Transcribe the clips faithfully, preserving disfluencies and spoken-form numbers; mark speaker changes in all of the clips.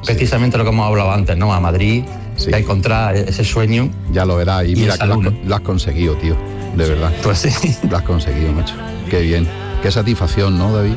Speaker 1: precisamente lo que hemos hablado antes, ¿no? A Madrid,
Speaker 2: Sí.
Speaker 1: a encontrar ese sueño.
Speaker 2: Ya lo verás, y,
Speaker 1: Y
Speaker 2: mira
Speaker 1: esa
Speaker 2: que lo has,
Speaker 1: luna.
Speaker 2: lo has conseguido, tío, de verdad.
Speaker 1: Pues sí.
Speaker 2: Lo has conseguido, macho. Qué bien. Qué satisfacción, ¿no, David?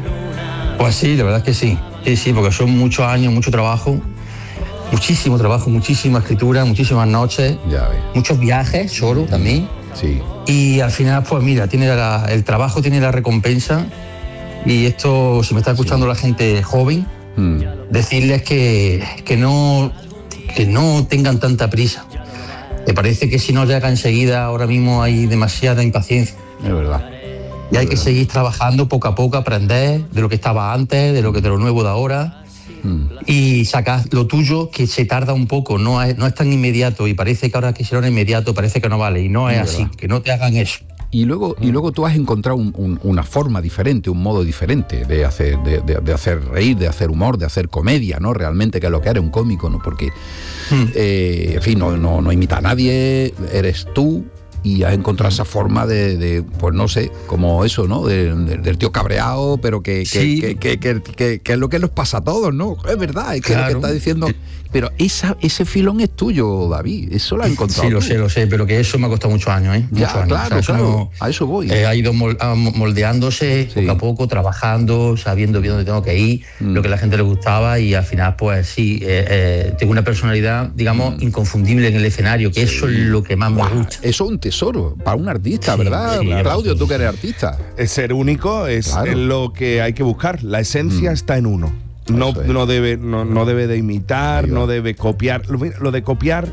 Speaker 1: Pues sí, la verdad es que sí. Sí, sí, porque son muchos años, mucho trabajo, muchísimo trabajo, muchísima escritura, muchísimas noches,
Speaker 2: Ya ves.
Speaker 1: muchos viajes solo también.
Speaker 2: Sí.
Speaker 1: Y al final, pues mira, tiene la- el trabajo tiene la recompensa. Y esto, si me está escuchando la gente joven,
Speaker 2: Mm.
Speaker 1: decirles que, que no que no tengan tanta prisa. Me parece que si no llega enseguida, ahora mismo hay demasiada impaciencia.
Speaker 2: Es verdad.
Speaker 1: Y hay
Speaker 2: Es
Speaker 1: que
Speaker 2: verdad.
Speaker 1: seguir trabajando poco a poco, aprender de lo que estaba antes, de lo que de lo nuevo de ahora,
Speaker 2: Mm.
Speaker 1: y sacar lo tuyo, que se tarda un poco, no es, no es tan inmediato, y parece que ahora que será inmediato parece que no vale, y no es
Speaker 2: Es
Speaker 1: así,
Speaker 2: verdad.
Speaker 1: que no te hagan eso.
Speaker 2: Y luego, y luego tú has encontrado un- un- una forma diferente, un modo diferente de hacer, de, de- de hacer reír, de hacer humor, de hacer comedia, ¿no? Realmente, que es lo que eres un cómico, ¿no? Porque,
Speaker 1: Mm.
Speaker 2: eh, en fin, no, no, no imita a nadie, eres tú, y has encontrado esa forma de, de, pues no sé, como eso, ¿no? De- de- del tío cabreado, pero que, que,
Speaker 1: Sí.
Speaker 2: que, que, que- que- que es lo que nos pasa a todos, ¿no? Es verdad, es que
Speaker 1: Claro.
Speaker 2: lo que está diciendo. Pero esa, ese filón es tuyo, David, eso lo has encontrado.
Speaker 1: Sí, lo
Speaker 2: tú.
Speaker 1: sé, lo sé, pero que eso me ha costado muchos años, ¿eh?
Speaker 2: Ya,
Speaker 1: Muchos años.
Speaker 2: claro,
Speaker 1: O sea, eso
Speaker 2: claro,
Speaker 1: no-
Speaker 2: a eso voy.
Speaker 1: Eh, ha ido mol- ah, mo- moldeándose
Speaker 2: Sí.
Speaker 1: poco a poco, trabajando, sabiendo bien dónde tengo que ir,
Speaker 2: Mm.
Speaker 1: lo que a la gente le gustaba, y al final, pues sí, eh, eh, tengo una personalidad, digamos,
Speaker 2: Mm.
Speaker 1: inconfundible en el escenario, que eso es lo que más me
Speaker 2: Guau,
Speaker 1: gusta.
Speaker 2: eso es un tesoro para un artista,
Speaker 1: Sí,
Speaker 2: ¿verdad?
Speaker 1: sí, claro.
Speaker 2: Claudio, tú que eres artista.
Speaker 3: Es ser único, es
Speaker 2: Claro.
Speaker 3: lo que hay que buscar. La esencia
Speaker 2: Mm.
Speaker 3: está en uno. No,
Speaker 2: Eso es.
Speaker 3: no, debe, no, no debe de imitar,
Speaker 2: Ahí va.
Speaker 3: no debe copiar. Lo, lo de copiar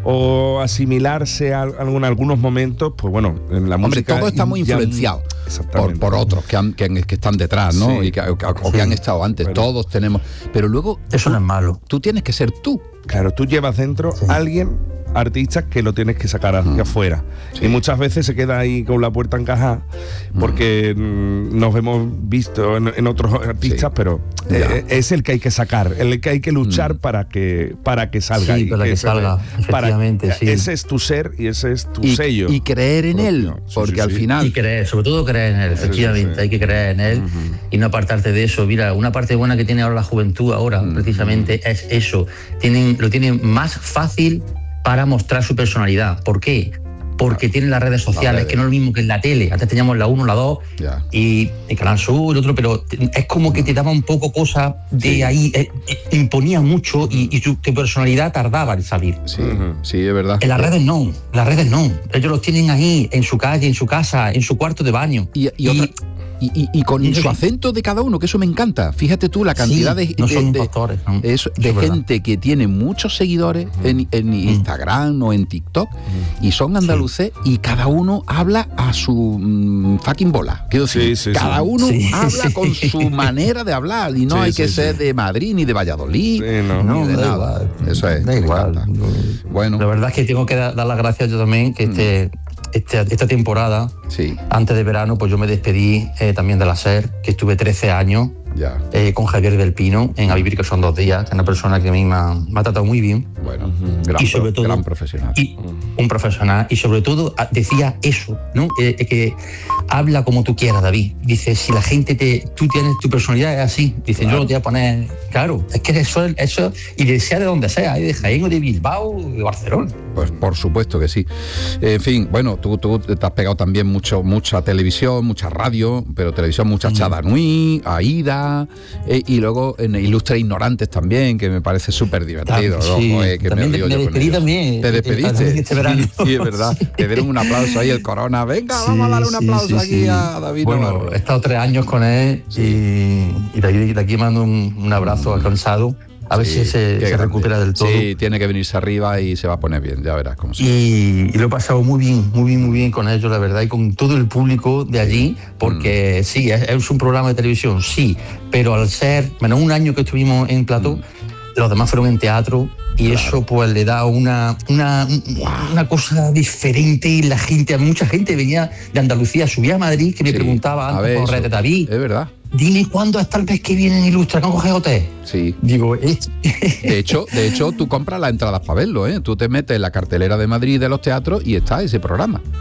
Speaker 3: o asimilarse a, a- en algunos momentos, pues bueno, en la
Speaker 2: Hombre,
Speaker 3: música...
Speaker 2: todo está muy
Speaker 3: ya-
Speaker 2: influenciado por,
Speaker 3: Exactamente.
Speaker 2: por otros que, han- que, que están detrás, ¿no?
Speaker 3: Sí.
Speaker 2: Y que, o que- o que
Speaker 1: Sí.
Speaker 2: han estado antes.
Speaker 3: Pero-
Speaker 2: Todos tenemos. Pero luego
Speaker 1: Eso no es malo.
Speaker 2: tú tienes que ser tú.
Speaker 3: Claro, tú llevas dentro
Speaker 1: Sí.
Speaker 3: a alguien, artistas, que lo tienes que sacar hacia
Speaker 2: Mm.
Speaker 3: afuera.
Speaker 2: Sí.
Speaker 3: Y muchas veces se queda ahí con la puerta encajada porque mm, nos hemos visto en, en otros artistas,
Speaker 2: Sí.
Speaker 3: pero
Speaker 2: Ya.
Speaker 3: eh, es el que hay que sacar, el que hay que luchar
Speaker 2: Mm.
Speaker 3: para que para que salga.
Speaker 1: Sí,
Speaker 3: y
Speaker 1: para que
Speaker 3: ese-
Speaker 1: salga, efectivamente, sí.
Speaker 3: Ese es tu ser y ese es tu
Speaker 2: Y,
Speaker 3: sello.
Speaker 2: y creer en él.
Speaker 3: propio. Sí,
Speaker 2: Porque
Speaker 3: sí,
Speaker 2: al
Speaker 3: sí.
Speaker 2: final.
Speaker 1: Y creer, sobre todo creer en él,
Speaker 3: sí,
Speaker 1: efectivamente,
Speaker 3: sí.
Speaker 1: hay que creer en él
Speaker 3: Ujú.
Speaker 1: y no apartarte de eso. Mira, una parte buena que tiene ahora la juventud ahora,
Speaker 2: Mm.
Speaker 1: precisamente, es eso. Tienen, lo tienen más fácil para mostrar su personalidad. ¿Por qué? Porque tienen las redes sociales,
Speaker 2: redes.
Speaker 1: que no es lo mismo que en la tele. Antes teníamos la uno, la dos
Speaker 2: Ya.
Speaker 1: y el Canal Sur, el otro, pero es como que te daba un poco cosa de
Speaker 2: Sí.
Speaker 1: ahí, eh, eh, imponía mucho y, y tu, tu personalidad tardaba en salir.
Speaker 2: Sí,
Speaker 3: Ujú.
Speaker 2: sí, es verdad.
Speaker 1: En las redes no, en las redes no. Ellos los tienen ahí, en su calle, en su casa, en su cuarto de baño.
Speaker 2: Y, y, otra- y- y- y con
Speaker 1: y eso
Speaker 2: su
Speaker 1: sí.
Speaker 2: acento de cada uno, que eso me encanta. Fíjate tú la cantidad
Speaker 1: Sí,
Speaker 2: de,
Speaker 1: no
Speaker 2: de-
Speaker 1: son
Speaker 2: de-
Speaker 1: impostores, ¿no?
Speaker 2: eso,
Speaker 1: Eso
Speaker 2: de
Speaker 1: es verdad.
Speaker 2: gente que tiene muchos seguidores en, en Instagram o en TikTok y son andaluces y cada uno habla a su mm, fucking bola. Quiero decir,
Speaker 3: Sí, sí,
Speaker 2: cada
Speaker 3: sí.
Speaker 2: uno
Speaker 1: Sí,
Speaker 2: habla
Speaker 1: sí.
Speaker 2: con su manera de hablar y no
Speaker 3: Sí,
Speaker 2: hay que
Speaker 3: sí,
Speaker 2: ser
Speaker 3: sí.
Speaker 2: de Madrid ni de Valladolid.
Speaker 3: Sí, no.
Speaker 1: No,
Speaker 2: ni de
Speaker 1: da
Speaker 2: nada.
Speaker 1: igual.
Speaker 2: Eso es,
Speaker 1: Da
Speaker 2: me
Speaker 1: igual.
Speaker 2: encanta. Bueno,
Speaker 1: La verdad es que tengo que da- dar las gracias yo también, que este, este- esta temporada,
Speaker 2: sí,
Speaker 1: antes de verano, pues yo me despedí eh, también de la SER, que estuve trece años
Speaker 2: ya.
Speaker 1: eh, con Javier del Pino en A Vivir, que son dos días, que es una persona que a mí me ha, me ha tratado muy bien,
Speaker 2: Bueno, gran,
Speaker 1: Y sobre
Speaker 2: pro-
Speaker 1: todo-
Speaker 2: gran profesional.
Speaker 1: y un profesional, y sobre todo a- decía eso, ¿no? Eh, eh, que habla como tú quieras, David. Dice, si la gente te, tú tienes tu personalidad es así. Dice, yo no te voy a poner, claro, es que eso es eso, y de sea de donde sea, ¿eh? De Jaén o de Bilbao o de Barcelona.
Speaker 2: Pues por supuesto que sí. En fin, bueno, tú, tú te has pegado también mucho, mucha televisión, mucha radio, pero televisión, mucha
Speaker 1: Mm.
Speaker 2: Chada Nui, Aida, eh, y luego en Ilustres Ignorantes también, que me parece súper divertido.
Speaker 1: Tam-
Speaker 2: ¿no?
Speaker 1: sí,
Speaker 2: Joder, que
Speaker 1: también
Speaker 2: me río
Speaker 1: me
Speaker 2: yo con
Speaker 1: despedí
Speaker 2: ellos.
Speaker 1: también,
Speaker 2: ¿Te
Speaker 1: eh,
Speaker 2: despediste?
Speaker 1: también este verano.
Speaker 2: Sí, sí, es verdad. Te dieron un aplauso ahí, el Corona. Venga,
Speaker 1: Sí,
Speaker 2: vamos a darle un
Speaker 1: sí,
Speaker 2: aplauso
Speaker 1: sí,
Speaker 2: aquí
Speaker 1: sí.
Speaker 2: a David
Speaker 1: Bueno,
Speaker 2: Navarro.
Speaker 1: he estado tres años con él y, y de, aquí, de aquí mando un, un abrazo cansado. A ver
Speaker 2: Sí,
Speaker 1: si se,
Speaker 2: qué
Speaker 1: se
Speaker 2: grande.
Speaker 1: recupera del todo.
Speaker 2: Sí, tiene que venirse arriba y se va a poner bien, ya verás cómo se.
Speaker 1: Y, y lo he pasado muy bien, muy bien, muy bien con ellos, la verdad, y con todo el público de allí, porque
Speaker 2: Mm.
Speaker 1: sí, es, es un programa de televisión, sí, pero al ser, menos un año que estuvimos en plató,
Speaker 2: Mm.
Speaker 1: los demás fueron en teatro, y
Speaker 2: Claro.
Speaker 1: eso pues le da una, una, una cosa diferente, y la gente, mucha gente venía de Andalucía, subía a Madrid, que me
Speaker 2: Sí,
Speaker 1: preguntaba
Speaker 2: a
Speaker 1: antes
Speaker 2: ver,
Speaker 1: por
Speaker 2: eso.
Speaker 1: redes de David,
Speaker 2: Es verdad,
Speaker 1: dime cuándo hasta el mes que viene en Ilustra, ¿cómo coges hotel?
Speaker 2: sí.
Speaker 1: Digo, es-
Speaker 2: De hecho, de hecho, tú compras las entradas para verlo, ¿eh? Tú te metes en la cartelera de Madrid de los teatros y está ese programa.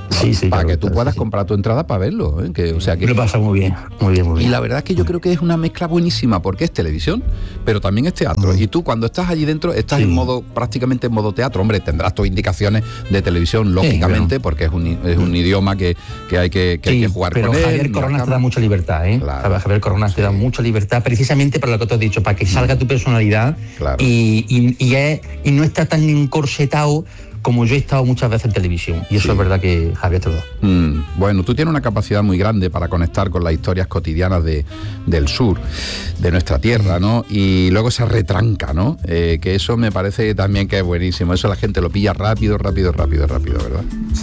Speaker 1: Sí, sí,
Speaker 2: para
Speaker 1: claro,
Speaker 2: que tú
Speaker 1: claro,
Speaker 2: puedas
Speaker 1: sí, sí.
Speaker 2: comprar tu entrada para verlo, ¿eh? Que, o sea que
Speaker 1: Lo pasa muy bien, muy bien, muy
Speaker 2: y
Speaker 1: bien.
Speaker 2: la verdad es que yo creo que es una mezcla buenísima porque es televisión, pero también es teatro.
Speaker 1: Mm.
Speaker 2: Y tú cuando estás allí dentro estás
Speaker 1: Sí.
Speaker 2: en modo, prácticamente en modo teatro. Hombre, tendrás tus indicaciones de televisión, lógicamente,
Speaker 1: bueno.
Speaker 2: porque es un, es un idioma que, que hay que, que, hay
Speaker 1: Sí,
Speaker 2: que jugar
Speaker 1: pero
Speaker 2: con él.
Speaker 1: Javier
Speaker 2: ni
Speaker 1: Corona
Speaker 2: la
Speaker 1: te da
Speaker 2: cámara.
Speaker 1: mucha libertad, ¿eh?
Speaker 2: Claro.
Speaker 1: Javier Corona te da
Speaker 2: Sí.
Speaker 1: mucha libertad, precisamente para lo que te has dicho, para que salga tu personalidad
Speaker 2: Claro.
Speaker 1: y, y, y, es- y no está tan encorsetado como yo he estado muchas veces en televisión. Y eso
Speaker 2: Sí.
Speaker 1: es verdad que Javier te lo da.
Speaker 2: Mm, bueno, tú tienes una capacidad muy grande para conectar con las historias cotidianas de, del sur, de nuestra tierra, ¿no? Y luego esa retranca, ¿no? Eh, que eso me parece también que es buenísimo. Eso la gente lo pilla rápido, rápido, rápido, rápido, ¿verdad?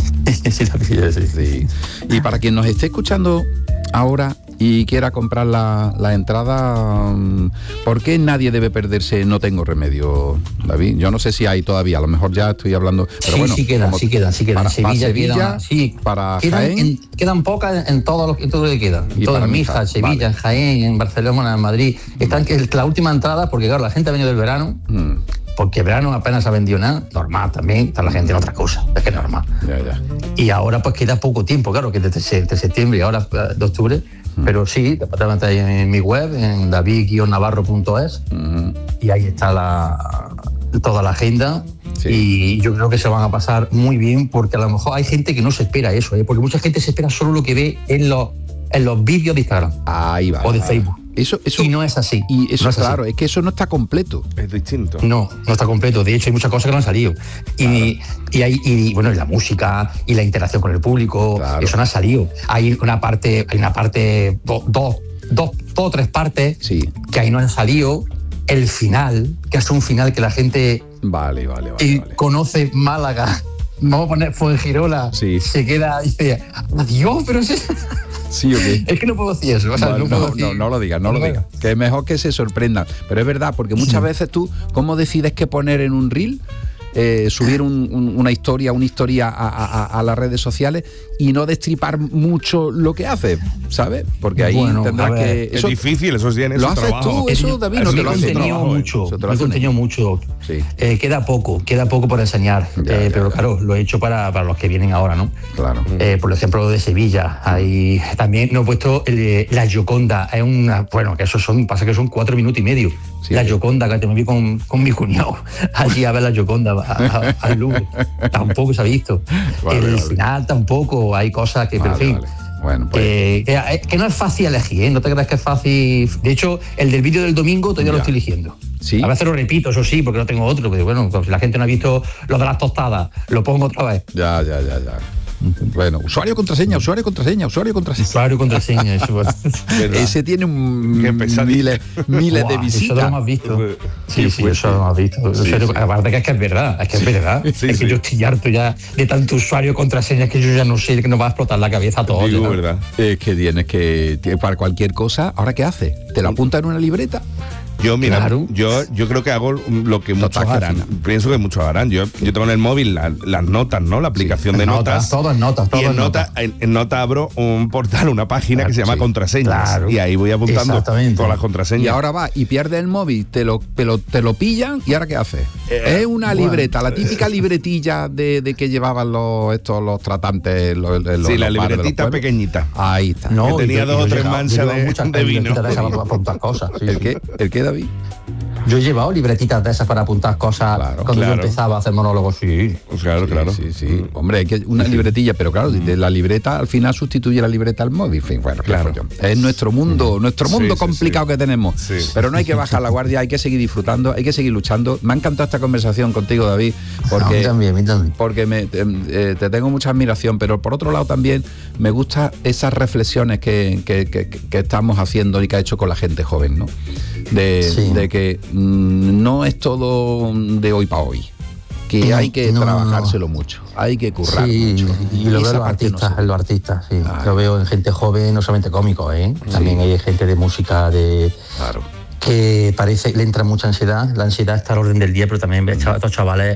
Speaker 1: Sí, la pilla, sí.
Speaker 2: Sí. Y para quien nos esté escuchando ahora y quiera comprar la, la entrada, mm, ¿por qué nadie debe perderse No Tengo Remedio, David? Yo no sé si hay todavía, a lo mejor ya estoy hablando, pero
Speaker 1: sí,
Speaker 2: bueno.
Speaker 1: sí quedan,
Speaker 2: como-
Speaker 1: sí quedan, sí quedan.
Speaker 2: Para,
Speaker 1: Sevilla,
Speaker 2: para Sevilla,
Speaker 1: quedan, sí,
Speaker 2: para
Speaker 1: quedan,
Speaker 2: Jaén.
Speaker 1: en- quedan pocas en todo lo, en todo lo que queda.
Speaker 2: Y
Speaker 1: Todo
Speaker 2: para
Speaker 1: en
Speaker 2: Mijas,
Speaker 1: Mijas, Sevilla,
Speaker 2: vale.
Speaker 1: en Jaén, en Barcelona, en Madrid. Están que la última entrada, porque claro, la gente ha venido del verano,
Speaker 2: Mm,
Speaker 1: porque el verano apenas ha vendido nada, normal también, está la gente en otra cosa, es que es normal.
Speaker 2: ya, ya.
Speaker 1: Y ahora pues queda poco tiempo, claro, que desde entre septiembre y ahora eh, de octubre, pero sí, te puedes meter ahí en mi web, en david guion navarro punto es,
Speaker 2: Mm,
Speaker 1: y ahí está la, toda la agenda.
Speaker 2: Sí.
Speaker 1: Y yo creo que se van a pasar muy bien, porque a lo mejor hay gente que no se espera eso, ¿eh? Porque mucha gente se espera solo lo que ve en los, en los vídeos de Instagram
Speaker 2: ahí va.
Speaker 1: o de Facebook.
Speaker 2: Eso, eso,
Speaker 1: Y no es así.
Speaker 2: y eso,
Speaker 1: no es así.
Speaker 2: claro, es que eso no está completo.
Speaker 3: Es distinto.
Speaker 1: No, no está completo. De hecho, hay muchas cosas que no han salido. Y, y hay, y, bueno, y la música y la interacción con el público,
Speaker 2: Claro.
Speaker 1: eso no ha salido. Hay una parte, hay una parte, do- dos, dos, dos o tres partes
Speaker 2: Sí.
Speaker 1: que ahí no han salido. El final, que es un final que la gente
Speaker 2: Vale, vale, vale.
Speaker 1: que
Speaker 2: vale.
Speaker 1: conoce Málaga, vamos a poner Fuengirola,
Speaker 2: Sí.
Speaker 1: se queda y dice, adiós, pero si-
Speaker 2: Sí, o qué.
Speaker 1: es que no puedo decir eso. O sea,
Speaker 2: No,
Speaker 1: no,
Speaker 2: no,
Speaker 1: puedo
Speaker 2: no,
Speaker 1: decir-
Speaker 2: no lo digas, no lo digas. Que es mejor que se sorprendan. Pero es verdad, porque muchas veces tú, ¿cómo decides qué poner en un reel? Eh, subir un- un- una historia, una historia a, a- a las redes sociales y no destripar mucho lo que hace, ¿sabes? Porque ahí
Speaker 1: Bueno,
Speaker 2: tendrás
Speaker 1: a ver,
Speaker 2: que.
Speaker 3: Es
Speaker 2: eso
Speaker 3: difícil, eso tiene
Speaker 2: lo
Speaker 3: su
Speaker 2: haces
Speaker 3: trabajo.
Speaker 2: tú, eso, David, no
Speaker 3: Es
Speaker 2: te
Speaker 3: mi
Speaker 2: lo
Speaker 1: He
Speaker 2: hace
Speaker 3: contenido
Speaker 1: contenido
Speaker 2: trabajo,
Speaker 1: mucho,
Speaker 2: eso te lo
Speaker 1: he
Speaker 2: hacen
Speaker 1: contenido
Speaker 2: ellos.
Speaker 1: mucho.
Speaker 2: Sí.
Speaker 1: Eh, queda poco, queda poco por enseñar.
Speaker 2: Ya,
Speaker 1: Eh,
Speaker 2: ya,
Speaker 1: pero
Speaker 2: ya.
Speaker 1: claro, lo he hecho para, para los que vienen ahora, ¿no?
Speaker 2: Claro.
Speaker 1: Eh, por ejemplo, lo de Sevilla. Ahí también no he puesto el de La Gioconda. Es una, bueno, que eso son, pasa que son cuatro minutos y medio.
Speaker 2: Sí.
Speaker 1: La Gioconda, que te me vi con, con mi cuñado allí a ver la Gioconda a- a- al Lugo. Tampoco se ha visto.
Speaker 2: Vale,
Speaker 1: el
Speaker 2: vale.
Speaker 1: final tampoco, hay cosas que, pero en
Speaker 2: Vale,
Speaker 1: fin.
Speaker 2: vale. Bueno, pues.
Speaker 1: Eh, que, que no es fácil elegir, ¿eh? No te creas que es fácil. De hecho, el del vídeo del domingo todavía lo
Speaker 2: Ya.
Speaker 1: estoy eligiendo.
Speaker 2: ¿Sí?
Speaker 1: A veces lo repito, eso sí, porque no tengo otro. Porque bueno, pues si la gente no ha visto lo de las tostadas, lo pongo otra vez.
Speaker 2: Ya, ya, ya, ya. Bueno, usuario contraseña, usuario contraseña, usuario contraseña.
Speaker 1: Usuario, contraseña, eso.
Speaker 3: ¿Verdad?
Speaker 2: Ese tiene un
Speaker 3: Qué pesadilla.
Speaker 2: miles, miles de
Speaker 1: Buah, Eso
Speaker 2: visitas.
Speaker 1: lo hemos visto. Sí,
Speaker 2: Qué
Speaker 1: sí,
Speaker 2: fuerte.
Speaker 1: eso lo hemos visto.
Speaker 2: Sí,
Speaker 1: Usuario-
Speaker 2: sí.
Speaker 1: Aparte que es que es verdad, es que es verdad.
Speaker 3: Sí,
Speaker 1: es
Speaker 3: sí.
Speaker 1: que yo estoy harto ya de tanto usuario, contraseña, que yo ya no sé, que nos va a explotar la cabeza a todos.
Speaker 3: Digo,
Speaker 1: ¿no?
Speaker 3: ¿verdad?
Speaker 2: Es que tienes que, que para cualquier cosa, ¿ahora qué haces? ¿Te lo apuntas en una libreta?
Speaker 3: Yo, mira,
Speaker 1: Claro.
Speaker 3: yo, yo creo que hago lo que muchos
Speaker 2: Total, que
Speaker 3: harán.
Speaker 2: al final.
Speaker 3: Pienso que muchos harán. Yo, yo tengo en el móvil la- las notas, ¿no? La aplicación de notas.
Speaker 1: Todo en notas, todo
Speaker 3: Y en
Speaker 1: en
Speaker 3: nota,
Speaker 1: notas.
Speaker 3: en, en nota abro un portal, una página que se llama
Speaker 2: sí.
Speaker 3: Contraseñas.
Speaker 1: Claro.
Speaker 3: Y ahí voy apuntando
Speaker 1: Exactamente.
Speaker 3: todas las contraseñas.
Speaker 2: Y ahora va y pierdes el móvil, te lo, te lo, te lo pillan y ¿ahora qué haces?
Speaker 3: Eh,
Speaker 2: es una
Speaker 1: bueno.
Speaker 2: libreta, la típica libretilla de, de que llevaban los, estos, los tratantes. Los, los-
Speaker 3: Sí,
Speaker 2: los
Speaker 3: la
Speaker 2: bares de los
Speaker 3: libretita
Speaker 2: pueblos.
Speaker 3: pequeñita.
Speaker 2: Ahí está.
Speaker 1: No,
Speaker 3: que tenía
Speaker 1: y yo-
Speaker 3: dos
Speaker 1: y yo
Speaker 3: o
Speaker 1: he
Speaker 3: tres
Speaker 1: llevado-
Speaker 3: manchas
Speaker 1: yo llevo
Speaker 3: de-
Speaker 1: muchas
Speaker 3: de vino.
Speaker 1: libretitas de esas para apuntar cosas. sí,
Speaker 2: ¿El
Speaker 1: sí.
Speaker 2: qué? ¿El qué, David?
Speaker 1: Yo he llevado libretitas de esas para apuntar cosas
Speaker 2: Claro,
Speaker 1: cuando
Speaker 3: claro.
Speaker 1: yo empezaba a hacer monólogos, sí.
Speaker 3: Pues claro,
Speaker 2: Sí,
Speaker 3: claro.
Speaker 2: Sí, sí. Hombre, hay que una libretilla, pero claro, de la libreta al final sustituye la libreta al móvil. En fin, bueno, qué
Speaker 3: Claro.
Speaker 2: follón. Es nuestro mundo, nuestro
Speaker 3: Sí,
Speaker 2: mundo
Speaker 3: sí,
Speaker 2: complicado
Speaker 3: sí.
Speaker 2: que tenemos.
Speaker 3: Sí.
Speaker 2: Pero no hay que bajar la guardia, hay que seguir disfrutando, hay que seguir luchando. Me ha encantado esta conversación contigo, David,
Speaker 1: A mí
Speaker 2: porque
Speaker 1: también, a mí también.
Speaker 2: porque me, te, eh, te tengo mucha admiración, pero por otro lado también me gustan esas reflexiones que, que- que- que estamos haciendo y que ha hecho con la gente joven, ¿no? De,
Speaker 1: Sí.
Speaker 2: de que mm, no es todo de hoy para hoy, que
Speaker 1: No,
Speaker 2: hay que
Speaker 1: no, no, no.
Speaker 2: trabajárselo mucho, hay que currar
Speaker 1: Sí,
Speaker 2: mucho.
Speaker 1: y lo veo
Speaker 2: esa
Speaker 1: en los
Speaker 2: parte no
Speaker 1: artistas,
Speaker 2: se-
Speaker 1: en los artistas, sí.
Speaker 2: Ah.
Speaker 1: Lo veo en gente joven, no solamente cómicos, ¿eh? También hay gente de música de
Speaker 2: Claro.
Speaker 1: que parece le entra mucha ansiedad. La ansiedad está al orden del día, pero también ves a estos chavales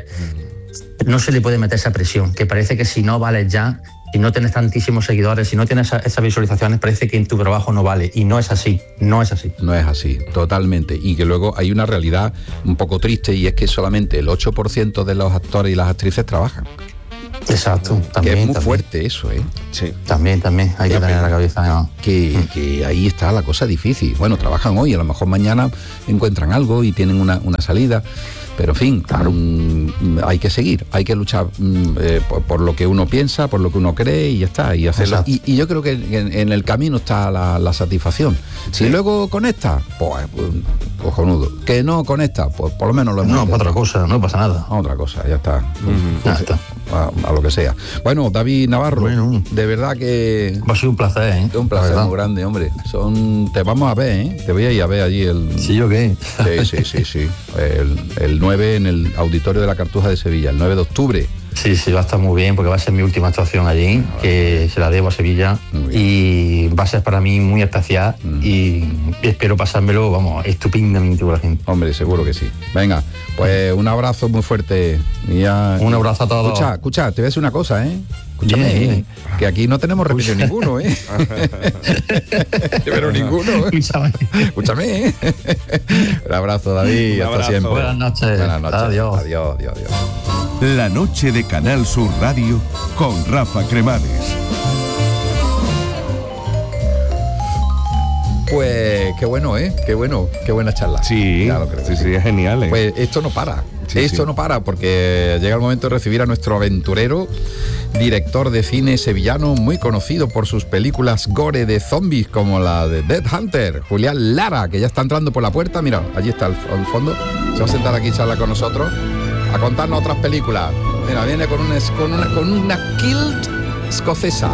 Speaker 1: no se le puede meter esa presión, que parece que si no vales ya, si no tienes tantísimos seguidores, si no tienes esa- esas visualizaciones, parece que en tu trabajo no vale. Y no es así, no es así.
Speaker 2: No es así, totalmente. Y que luego hay una realidad un poco triste y es que solamente el ocho por ciento de los actores y las actrices trabajan.
Speaker 1: Exacto,
Speaker 2: Que
Speaker 1: también.
Speaker 2: es muy
Speaker 1: también.
Speaker 2: fuerte eso, ¿eh?
Speaker 3: Sí.
Speaker 1: También, también. Hay que tener la cabeza. ¿no?
Speaker 2: Que, que ahí está la cosa difícil. Bueno, trabajan hoy, a lo mejor mañana encuentran algo y tienen una, una salida. Pero en fin,
Speaker 1: Claro.
Speaker 2: mm, hay que seguir, hay que luchar mm, eh, por, por lo que uno piensa, por lo que uno cree y ya está, y hacerlo. Y, y yo creo que en, en el camino está la, la satisfacción.
Speaker 3: Sí.
Speaker 2: Si luego conecta, pues, pues cojonudo. Que no conecta, pues por lo menos lo hemos
Speaker 1: No, para
Speaker 2: intentado.
Speaker 1: otra cosa, no pasa nada.
Speaker 2: A otra cosa, ya está.
Speaker 1: Ya está.
Speaker 2: A, a lo que sea. Bueno, David Navarro,
Speaker 1: Bueno.
Speaker 2: de verdad que
Speaker 1: Va a ser un placer, ¿eh?
Speaker 2: un
Speaker 1: La
Speaker 2: placer
Speaker 1: verdad.
Speaker 2: muy grande, hombre. Son, te vamos a ver, ¿eh? Te voy a ir a ver allí el.
Speaker 1: ¿Sí yo qué?
Speaker 2: Sí, sí, sí, sí. El, el nueve en el Auditorio de la Cartuja de Sevilla, el nueve de octubre.
Speaker 1: Sí, sí, va a estar muy bien porque va a ser mi última actuación allí, que se la debo a Sevilla.
Speaker 2: Muy
Speaker 1: Y va a ser para mí muy especial
Speaker 2: Mm.
Speaker 1: y espero pasármelo, vamos, estupendamente con la gente.
Speaker 2: Hombre, seguro que sí. Venga, pues un abrazo muy fuerte. Y ya-
Speaker 1: Un abrazo a todos.
Speaker 2: Escucha, escucha, te voy a decir una cosa, ¿eh? Escúchame,
Speaker 1: Dime, dime.
Speaker 2: que aquí no tenemos remedio ninguno, ¿eh? Pero ninguno, ¿eh?
Speaker 1: Escúchame.
Speaker 2: Escúchame, ¿eh? Un abrazo, David,
Speaker 3: Un
Speaker 2: hasta
Speaker 3: abrazo.
Speaker 2: siempre.
Speaker 1: Buenas noches.
Speaker 2: Buenas noches.
Speaker 1: Adiós.
Speaker 2: Adiós, adiós, adiós.
Speaker 4: La noche de Canal Sur Radio con Rafa Cremades.
Speaker 2: Pues qué bueno, ¿eh? Qué bueno, qué buena charla.
Speaker 3: Sí,
Speaker 2: Ya lo creo que
Speaker 3: sí, sí, es genial. ¿eh?
Speaker 2: Pues esto no para.
Speaker 3: Sí,
Speaker 2: esto
Speaker 3: sí.
Speaker 2: no para porque llega el momento de recibir a nuestro aventurero, director de cine sevillano, muy conocido por sus películas gore de zombies como la de Dead Hunter, Julián Lara, que ya está entrando por la puerta. Mira, allí está al, al fondo. Se va a sentar aquí y charla con nosotros a contarnos otras películas. Mira, viene con una, con una, con una kilt escocesa.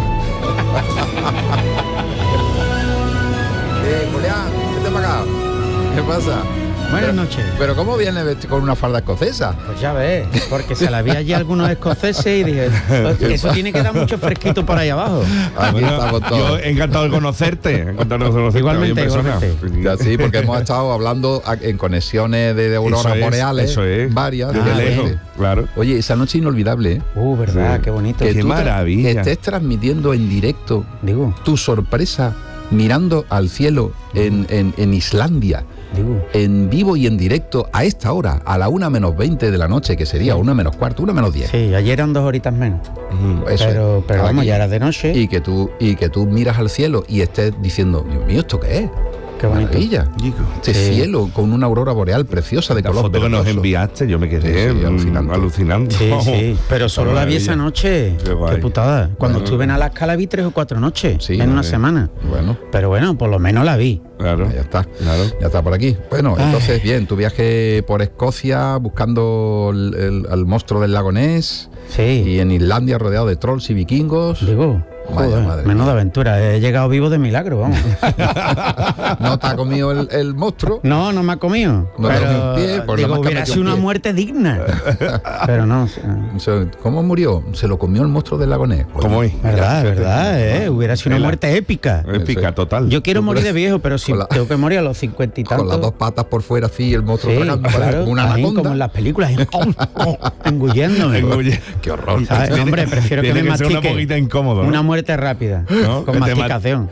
Speaker 2: Eh, Julián, vete para acá. ¿Qué pasa?
Speaker 5: Buenas
Speaker 2: Pero-
Speaker 5: noches.
Speaker 2: Pero ¿cómo viene vestido con una falda escocesa?
Speaker 5: Pues ya ves, porque se la vi allí a algunos escoceses y dije, eso tiene que dar mucho fresquito por ahí abajo.
Speaker 2: Aquí
Speaker 3: Bueno,
Speaker 2: estamos
Speaker 3: yo
Speaker 2: todos.
Speaker 3: encantado de conocerte. Encantado de conocerte
Speaker 5: Igualmente,
Speaker 3: hoy en persona.
Speaker 5: igualmente.
Speaker 2: Ya sí, porque hemos estado hablando a- en conexiones de, de auroras
Speaker 3: Eso es,
Speaker 2: boreales,
Speaker 3: eso es.
Speaker 2: varias.
Speaker 3: Desde
Speaker 5: Ah,
Speaker 2: de
Speaker 3: lejos,
Speaker 2: repente.
Speaker 3: claro.
Speaker 2: Oye, esa noche inolvidable, ¿eh?
Speaker 5: Uh, verdad,
Speaker 3: Sí.
Speaker 5: qué bonito.
Speaker 2: Que
Speaker 3: Qué
Speaker 2: tú tra-
Speaker 3: maravilla.
Speaker 2: Que estés transmitiendo en directo
Speaker 5: Digo,
Speaker 2: tu sorpresa mirando al cielo en, en, en Islandia,
Speaker 5: digo.
Speaker 2: en vivo y en directo a esta hora, a la una menos veinte de la noche, que sería una menos cuarto, una menos diez.
Speaker 5: Sí, ayer eran dos horitas menos.
Speaker 3: Ujú.
Speaker 2: Eso
Speaker 5: pero
Speaker 2: es.
Speaker 5: pero vamos,
Speaker 2: Aquí.
Speaker 5: ya era de noche.
Speaker 2: Y que tú y que tú miras al cielo y estés diciendo, Dios mío, ¿esto qué es?
Speaker 5: Qué bonito.
Speaker 2: Maravilla.
Speaker 3: Digo.
Speaker 2: Este
Speaker 5: Sí.
Speaker 2: cielo con una aurora boreal preciosa de
Speaker 3: La
Speaker 2: color
Speaker 3: foto que nos
Speaker 2: verdoso.
Speaker 3: enviaste, yo me quedé
Speaker 2: Sí, sí,
Speaker 3: mm,
Speaker 2: alucinante.
Speaker 3: alucinando.
Speaker 5: Sí, sí, pero solo la vi
Speaker 3: maravilla.
Speaker 5: esa noche.
Speaker 3: Qué
Speaker 5: Qué,
Speaker 3: guay.
Speaker 5: putada. Cuando
Speaker 3: Bueno.
Speaker 5: estuve en Alaska la vi tres o cuatro noches,
Speaker 2: Sí,
Speaker 5: en una
Speaker 3: vale.
Speaker 5: semana.
Speaker 2: Bueno,
Speaker 5: Pero bueno, por lo menos la vi.
Speaker 3: Claro.
Speaker 2: ya está.
Speaker 3: Claro.
Speaker 2: Ya está por aquí. Bueno,
Speaker 5: Ay.
Speaker 2: entonces, bien, tu viaje por Escocia buscando el, el- al monstruo del lago Ness
Speaker 5: Sí.
Speaker 2: y en Islandia rodeado de trolls y vikingos.
Speaker 5: Digo,
Speaker 2: Vaya
Speaker 5: joder,
Speaker 2: madre
Speaker 5: menuda
Speaker 2: mía.
Speaker 5: aventura. He llegado vivo de milagro, vamos.
Speaker 2: No te ha comido el, el monstruo.
Speaker 5: No, no me ha comido.
Speaker 2: No te ha
Speaker 5: pero
Speaker 2: comido un pie, por lo
Speaker 5: digo,
Speaker 2: más que
Speaker 5: hubiera
Speaker 2: metió
Speaker 5: sido
Speaker 2: un
Speaker 5: una
Speaker 2: pie.
Speaker 5: muerte digna. pero no, o sea,
Speaker 2: Se- ¿Cómo murió? Se lo comió el monstruo del lago Ness.
Speaker 3: ¿Cómo es?
Speaker 5: verdad, verdad, eh, hubiera sido una
Speaker 3: Vela.
Speaker 5: muerte épica.
Speaker 3: Épica, total.
Speaker 5: Yo quiero morir de viejo, pero si
Speaker 2: Con la-
Speaker 5: tengo que morir a los cincuenta y
Speaker 2: Con
Speaker 5: tantos.
Speaker 2: las dos patas por fuera así, el monstruo
Speaker 5: Sí,
Speaker 2: tragando,
Speaker 5: claro,
Speaker 2: como una
Speaker 5: ahí,
Speaker 2: anaconda.
Speaker 5: como en las películas, ahí, engulléndome.
Speaker 3: Engulle.
Speaker 2: Qué horror.
Speaker 5: ¿Sabes?
Speaker 3: Tiene-
Speaker 5: Hombre, prefiero que
Speaker 3: tiene
Speaker 5: me
Speaker 3: que ser una
Speaker 5: mastique.
Speaker 3: poquita incómodo, ¿no?
Speaker 5: Una muerte rápida,
Speaker 3: ¿No?
Speaker 5: con
Speaker 3: Que te ma-
Speaker 5: masticación.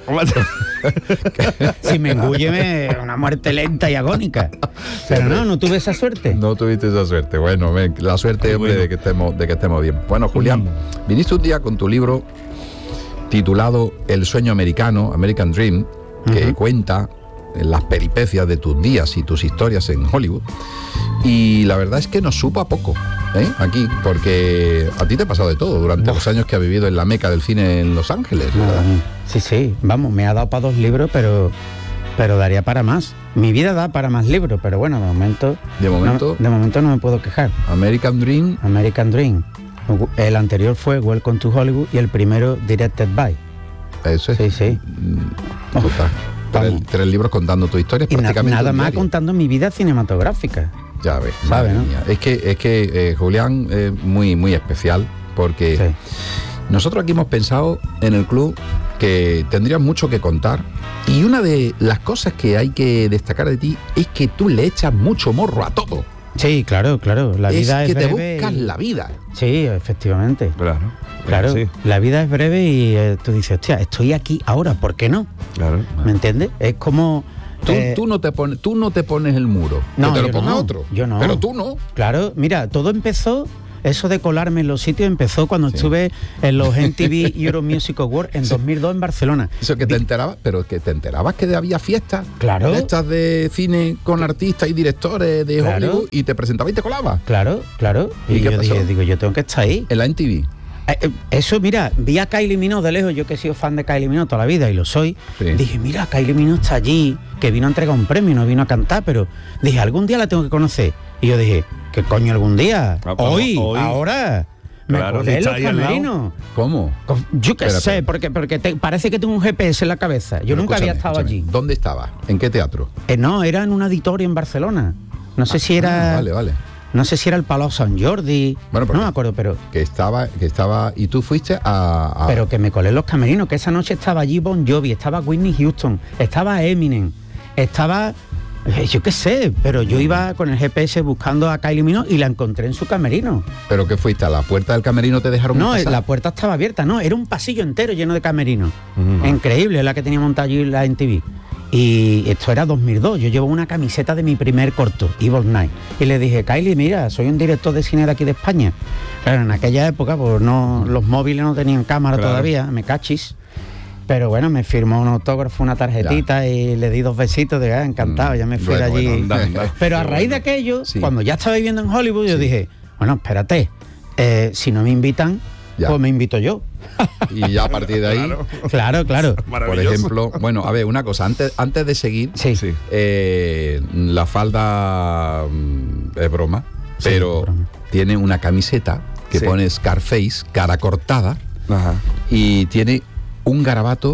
Speaker 5: Si me engulle, me- una muerte lenta y agónica. Pero no, no tuve esa suerte.
Speaker 2: No tuviste esa suerte. Bueno, ven, la suerte,
Speaker 3: Ay,
Speaker 2: hombre,
Speaker 3: bueno.
Speaker 2: de que estemos, de que estemos bien. Bueno, Julián,
Speaker 3: Mm.
Speaker 2: viniste un día con tu libro titulado El sueño americano, American Dream, que
Speaker 5: Ujú.
Speaker 2: cuenta las peripecias de tus días y tus historias en Hollywood. Y la verdad es que nos supo a poco, ¿eh? Aquí, porque a ti te ha pasado de todo durante
Speaker 5: Buah.
Speaker 2: los años que has vivido en la meca del cine en Los Ángeles, ¿verdad?
Speaker 5: Madre mía. Sí, sí, vamos, me ha dado para dos libros, pero, pero daría para más. Mi vida da para más libros, pero bueno, de momento,
Speaker 2: De momento,
Speaker 5: no, de momento no me puedo quejar.
Speaker 2: American Dream,
Speaker 5: American Dream. El anterior fue Welcome to Hollywood y el primero Directed by.
Speaker 2: eso es.
Speaker 5: Sí, sí.
Speaker 2: Mm,
Speaker 5: Oh,
Speaker 2: total. Tres,
Speaker 5: vamos.
Speaker 2: tres libros contando tu historia, es
Speaker 5: Y na-
Speaker 2: prácticamente
Speaker 5: nada
Speaker 2: un
Speaker 5: más
Speaker 2: diario.
Speaker 5: contando mi vida cinematográfica.
Speaker 2: Ya ves,
Speaker 5: Sabe,
Speaker 2: madre
Speaker 5: ¿no?
Speaker 2: mía. Es que, es que eh, Julián es muy, muy especial porque
Speaker 5: Sí.
Speaker 2: nosotros aquí hemos pensado en el club que tendrías mucho que contar y una de las cosas que hay que destacar de ti es que tú le echas mucho morro a todo.
Speaker 5: Sí, claro, claro. La
Speaker 2: es
Speaker 5: vida
Speaker 2: que
Speaker 5: es
Speaker 2: te
Speaker 5: breve.
Speaker 2: buscas
Speaker 5: y-
Speaker 2: la vida.
Speaker 5: Sí, efectivamente.
Speaker 3: Claro.
Speaker 5: Claro,
Speaker 3: Sí,
Speaker 5: la vida es breve y eh, tú dices, hostia, estoy aquí ahora, ¿por qué no?
Speaker 3: claro.
Speaker 5: ¿Me entiendes? Es como...
Speaker 2: Tú,
Speaker 5: eh,
Speaker 2: tú no te pones, tú no te pones el muro,
Speaker 5: no,
Speaker 2: que te lo
Speaker 5: yo
Speaker 2: ponga
Speaker 5: no,
Speaker 2: otro.
Speaker 5: yo no.
Speaker 2: Pero tú no.
Speaker 5: Claro, mira, todo empezó eso de colarme en los sitios empezó cuando
Speaker 2: Sí.
Speaker 5: estuve en los M T V Euro Music Awards en dos mil dos en Barcelona.
Speaker 2: Eso que te enterabas, pero que te enterabas que había fiestas.
Speaker 5: Claro.
Speaker 2: De estas de cine con artistas y directores de
Speaker 5: Claro.
Speaker 2: Hollywood y te presentabas y te colabas.
Speaker 5: Claro, claro.
Speaker 2: ¿Y
Speaker 5: Y,
Speaker 2: qué
Speaker 5: yo
Speaker 2: pasó?
Speaker 5: dije, digo, yo tengo que estar ahí.
Speaker 2: En la M T V.
Speaker 5: Eh, eh, Eso, mira, vi a Kylie Minogue de lejos, yo que he sido fan de Kylie Minogue toda la vida y lo soy.
Speaker 2: Sí.
Speaker 5: Dije, mira, Kylie Minogue está allí, que vino a entregar un premio, no vino a cantar, pero dije, algún día la tengo que conocer. Y yo dije, ¿qué coño algún día?
Speaker 3: Ah,
Speaker 5: Hoy,
Speaker 3: hoy.
Speaker 5: ahora. Me
Speaker 3: Claro,
Speaker 5: colé en
Speaker 3: está
Speaker 5: los
Speaker 3: ahí al lado.
Speaker 5: camerinos.
Speaker 2: ¿Cómo?
Speaker 5: Con- Yo qué
Speaker 2: Espérate.
Speaker 5: sé, porque, porque te- parece que tengo un G P S en la cabeza. Yo
Speaker 2: Pero
Speaker 5: nunca había
Speaker 2: escúchame,
Speaker 5: estado
Speaker 2: escúchame,
Speaker 5: allí.
Speaker 2: ¿Dónde estabas? ¿En qué teatro?
Speaker 5: Eh, no, era en un auditorio en Barcelona. No sé si era.
Speaker 2: Ah, vale, vale.
Speaker 5: No sé si era el Palau Sant Jordi.
Speaker 2: Bueno, pero-
Speaker 5: no me acuerdo, pero.
Speaker 2: Que estaba, que estaba. Y tú fuiste a. a-
Speaker 5: Pero que me colé en los camerinos, que esa noche estaba allí Bon Jovi, estaba Whitney Houston, estaba Eminem, estaba, eh, yo qué sé, pero yo iba con el G P S buscando a Kylie Minogue y la encontré en su camerino.
Speaker 2: ¿Pero qué fuiste? ¿A la puerta del camerino te dejaron
Speaker 5: No,
Speaker 2: pasar?
Speaker 5: la puerta estaba abierta, no, era un pasillo entero lleno de camerinos.
Speaker 3: Ujú.
Speaker 5: Increíble la que tenía montada allí la M T V. Y esto era dos mil dos, yo llevo una camiseta de mi primer corto, Evil Night. Y le dije, Kylie, mira, soy un director de cine de aquí de España. Claro, en aquella época, pues no, los móviles no tenían cámara
Speaker 3: Claro.
Speaker 5: todavía, me cachis. Pero bueno, me firmó un autógrafo, una tarjetita y le di dos besitos de ah, encantado, ya me fui
Speaker 2: Bueno,
Speaker 5: de allí.
Speaker 2: bueno, anda, anda.
Speaker 5: Pero a
Speaker 3: Qué
Speaker 5: raíz
Speaker 3: bueno.
Speaker 5: de aquello,
Speaker 2: Sí.
Speaker 5: cuando ya estaba viviendo en Hollywood, yo
Speaker 2: Sí.
Speaker 5: dije, bueno, espérate, eh, si no me invitan,
Speaker 2: Ya.
Speaker 5: pues me invito yo.
Speaker 2: Y ya a partir de ahí,
Speaker 3: Claro.
Speaker 5: Claro, claro.
Speaker 2: por
Speaker 3: Maravilloso.
Speaker 2: ejemplo, bueno, a ver, una cosa, antes, antes de seguir,
Speaker 5: Sí.
Speaker 3: Sí.
Speaker 2: eh, la falda mm, es broma,
Speaker 5: Sí,
Speaker 2: pero
Speaker 5: broma.
Speaker 2: tiene una camiseta que
Speaker 3: Sí.
Speaker 2: pone Scarface, cara cortada,
Speaker 3: Ajá.
Speaker 2: y tiene un garabato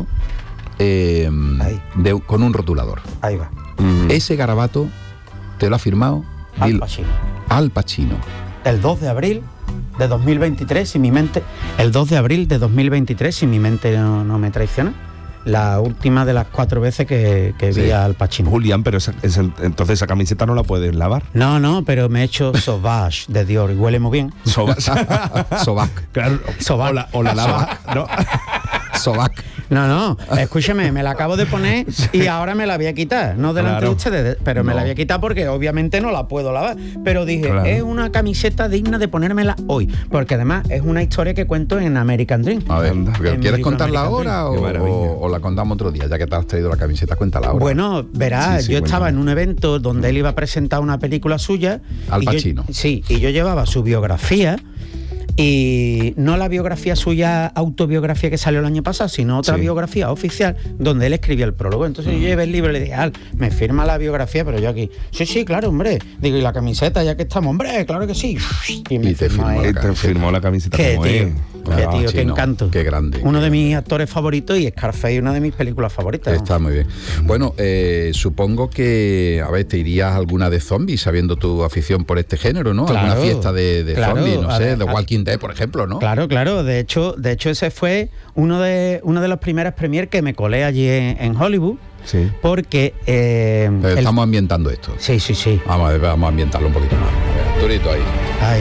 Speaker 2: eh,
Speaker 5: Ahí.
Speaker 2: de- con un rotulador.
Speaker 5: Ahí va.
Speaker 3: Mm.
Speaker 2: Ese garabato te lo ha firmado
Speaker 5: Al
Speaker 2: Dil-
Speaker 5: Pacino.
Speaker 2: Al Pacino.
Speaker 5: El dos de abril de dos mil veintitrés, si mi mente... El dos de abril de dos mil veintitrés, si mi mente no, no me traiciona, la última de las cuatro veces que, que
Speaker 2: Sí.
Speaker 5: vi al Pacino.
Speaker 3: Julián, pero esa- esa- entonces esa camiseta no la puedes lavar.
Speaker 5: No, no, pero me he hecho Sauvage de Dior y huele muy bien.
Speaker 3: Sobas.
Speaker 2: Sobac.
Speaker 3: Claro,
Speaker 5: Sobac.
Speaker 3: o la, o la lavas, ¿no?
Speaker 2: Sobac.
Speaker 5: No, no, escúcheme, me la acabo de poner y ahora me la voy a quitar. No delante
Speaker 3: Claro.
Speaker 5: de ustedes, pero me
Speaker 2: No.
Speaker 5: la voy a quitar porque obviamente no la puedo lavar. Pero dije,
Speaker 3: Claro.
Speaker 5: es una camiseta digna de ponérmela hoy. Porque además es una historia que cuento en American Dream.
Speaker 2: A ver,
Speaker 3: Anda.
Speaker 2: ¿pero
Speaker 5: En
Speaker 2: ¿quieres
Speaker 5: mi
Speaker 2: contarla
Speaker 5: American
Speaker 2: ahora
Speaker 3: Dream. Qué
Speaker 2: o,
Speaker 3: maravilla.
Speaker 2: o- o la contamos otro día? Ya que te has traído la camiseta, cuéntala ahora.
Speaker 5: Bueno, verás,
Speaker 2: Sí, sí,
Speaker 5: yo estaba
Speaker 2: cuéntame.
Speaker 5: en un evento donde él iba a presentar una película suya.
Speaker 2: Al
Speaker 5: y yo-
Speaker 2: Pacino.
Speaker 5: sí, y yo llevaba su biografía. Y no la biografía suya, autobiografía que salió el año pasado, sino otra
Speaker 2: Sí.
Speaker 5: biografía oficial donde él escribía el prólogo. Entonces yo llevé el libro y le dije, Al, me firma la biografía, pero yo aquí, sí, sí, claro, hombre. Digo, y la camiseta, ya que estamos, hombre, claro que sí. Y me
Speaker 2: Y te
Speaker 5: firmó
Speaker 2: firmó
Speaker 5: ahí.
Speaker 3: Y te firmó la camiseta
Speaker 5: Qué
Speaker 3: como
Speaker 5: tío,
Speaker 3: es.
Speaker 5: qué
Speaker 2: Ah,
Speaker 5: tío, qué
Speaker 2: Chino,
Speaker 5: encanto.
Speaker 2: qué grande,
Speaker 5: Uno
Speaker 2: qué
Speaker 5: de mis
Speaker 2: grande.
Speaker 5: actores favoritos y Scarface, una de mis películas favoritas. ¿no?
Speaker 2: Está muy bien. Bueno, eh, supongo que, a ver, te irías a alguna de zombies sabiendo tu afición por este género, ¿no?
Speaker 5: Claro,
Speaker 2: Alguna fiesta de, de
Speaker 5: claro,
Speaker 2: zombies, no
Speaker 5: a
Speaker 2: sé,
Speaker 5: ver,
Speaker 2: de
Speaker 5: a-
Speaker 2: Walking Dead, por ejemplo, ¿no?
Speaker 5: Claro, claro. De hecho, de hecho ese fue uno de una de las primeras premier que me colé allí en, en Hollywood,
Speaker 3: Sí.
Speaker 5: porque eh,
Speaker 2: Eh,
Speaker 5: el-
Speaker 2: Estamos ambientando esto.
Speaker 5: sí, sí, sí.
Speaker 2: Vamos a, ver, vamos a ambientarlo un poquito más. A ver, Arturito ahí.
Speaker 5: Ahí.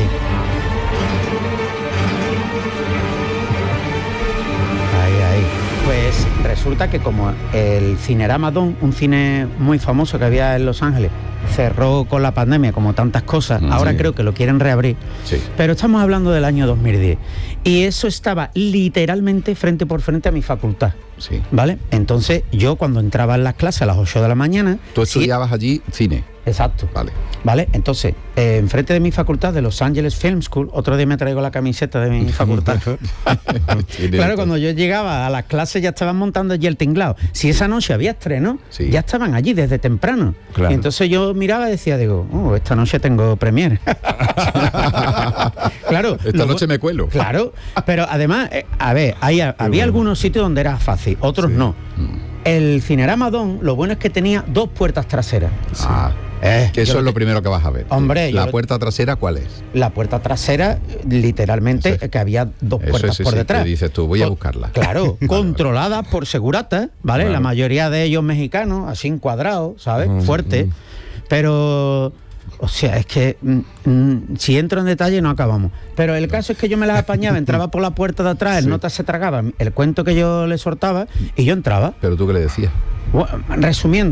Speaker 5: Ahí, ahí. Pues resulta que como el Cinerama Dome, un cine muy famoso que había en Los Ángeles, cerró con la pandemia como tantas cosas,
Speaker 2: Mm,
Speaker 5: ahora
Speaker 2: sí.
Speaker 5: creo que lo quieren reabrir.
Speaker 2: Sí.
Speaker 5: Pero estamos hablando del año dos mil diez. Y eso estaba literalmente frente por frente a mi facultad.
Speaker 2: Sí.
Speaker 5: ¿Vale? Entonces yo cuando entraba en las clases a las ocho de la mañana...
Speaker 2: Tú
Speaker 5: sí,
Speaker 2: estudiabas allí cine.
Speaker 5: exacto.
Speaker 2: Vale.
Speaker 5: ¿Vale? Entonces, eh, enfrente de mi facultad de Los Angeles Film School, otro día me traigo la camiseta de mi facultad.
Speaker 2: Tiene
Speaker 5: Claro,
Speaker 2: esto.
Speaker 5: cuando yo llegaba a las clases ya estaban montando allí el tinglado. Si esa noche había estreno,
Speaker 2: Sí.
Speaker 5: ya estaban allí desde temprano.
Speaker 3: Claro.
Speaker 5: Y entonces yo miraba y decía, digo, oh, esta noche tengo premier. Claro.
Speaker 2: Esta
Speaker 5: luego-
Speaker 2: noche me cuelo.
Speaker 5: Claro, pero además, eh, a ver, hay- había
Speaker 3: bueno.
Speaker 5: algunos sitios donde era fácil, otros no. El Cinerama Dome, lo bueno es que tenía dos puertas traseras.
Speaker 2: Ah,
Speaker 5: Eh,
Speaker 2: que eso
Speaker 5: yo
Speaker 2: es
Speaker 5: lo
Speaker 2: lo primero que vas a ver.
Speaker 5: Hombre, yo
Speaker 2: ¿La
Speaker 5: lo-
Speaker 2: puerta trasera cuál es?
Speaker 5: La puerta trasera, literalmente,
Speaker 2: Eso es.
Speaker 5: que había dos
Speaker 2: Eso
Speaker 5: puertas
Speaker 2: es,
Speaker 5: por
Speaker 2: sí,
Speaker 5: detrás.
Speaker 2: que dices tú, voy a
Speaker 5: Co-
Speaker 2: buscarla.
Speaker 5: Claro, controladas por seguratas, ¿vale?
Speaker 3: Claro.
Speaker 5: La mayoría de ellos mexicanos, así encuadrados, ¿sabes?
Speaker 3: Mm,
Speaker 5: Fuerte.
Speaker 3: mm.
Speaker 5: Pero, o sea, es que mm, mm, si entro en detalle no acabamos. Pero el caso es que yo me las apañaba, entraba por la puerta de atrás, el
Speaker 2: Sí.
Speaker 5: nota se tragaba el cuento que yo le soltaba y yo entraba.
Speaker 2: Pero tú qué le decías.
Speaker 5: Bueno, resumiendo,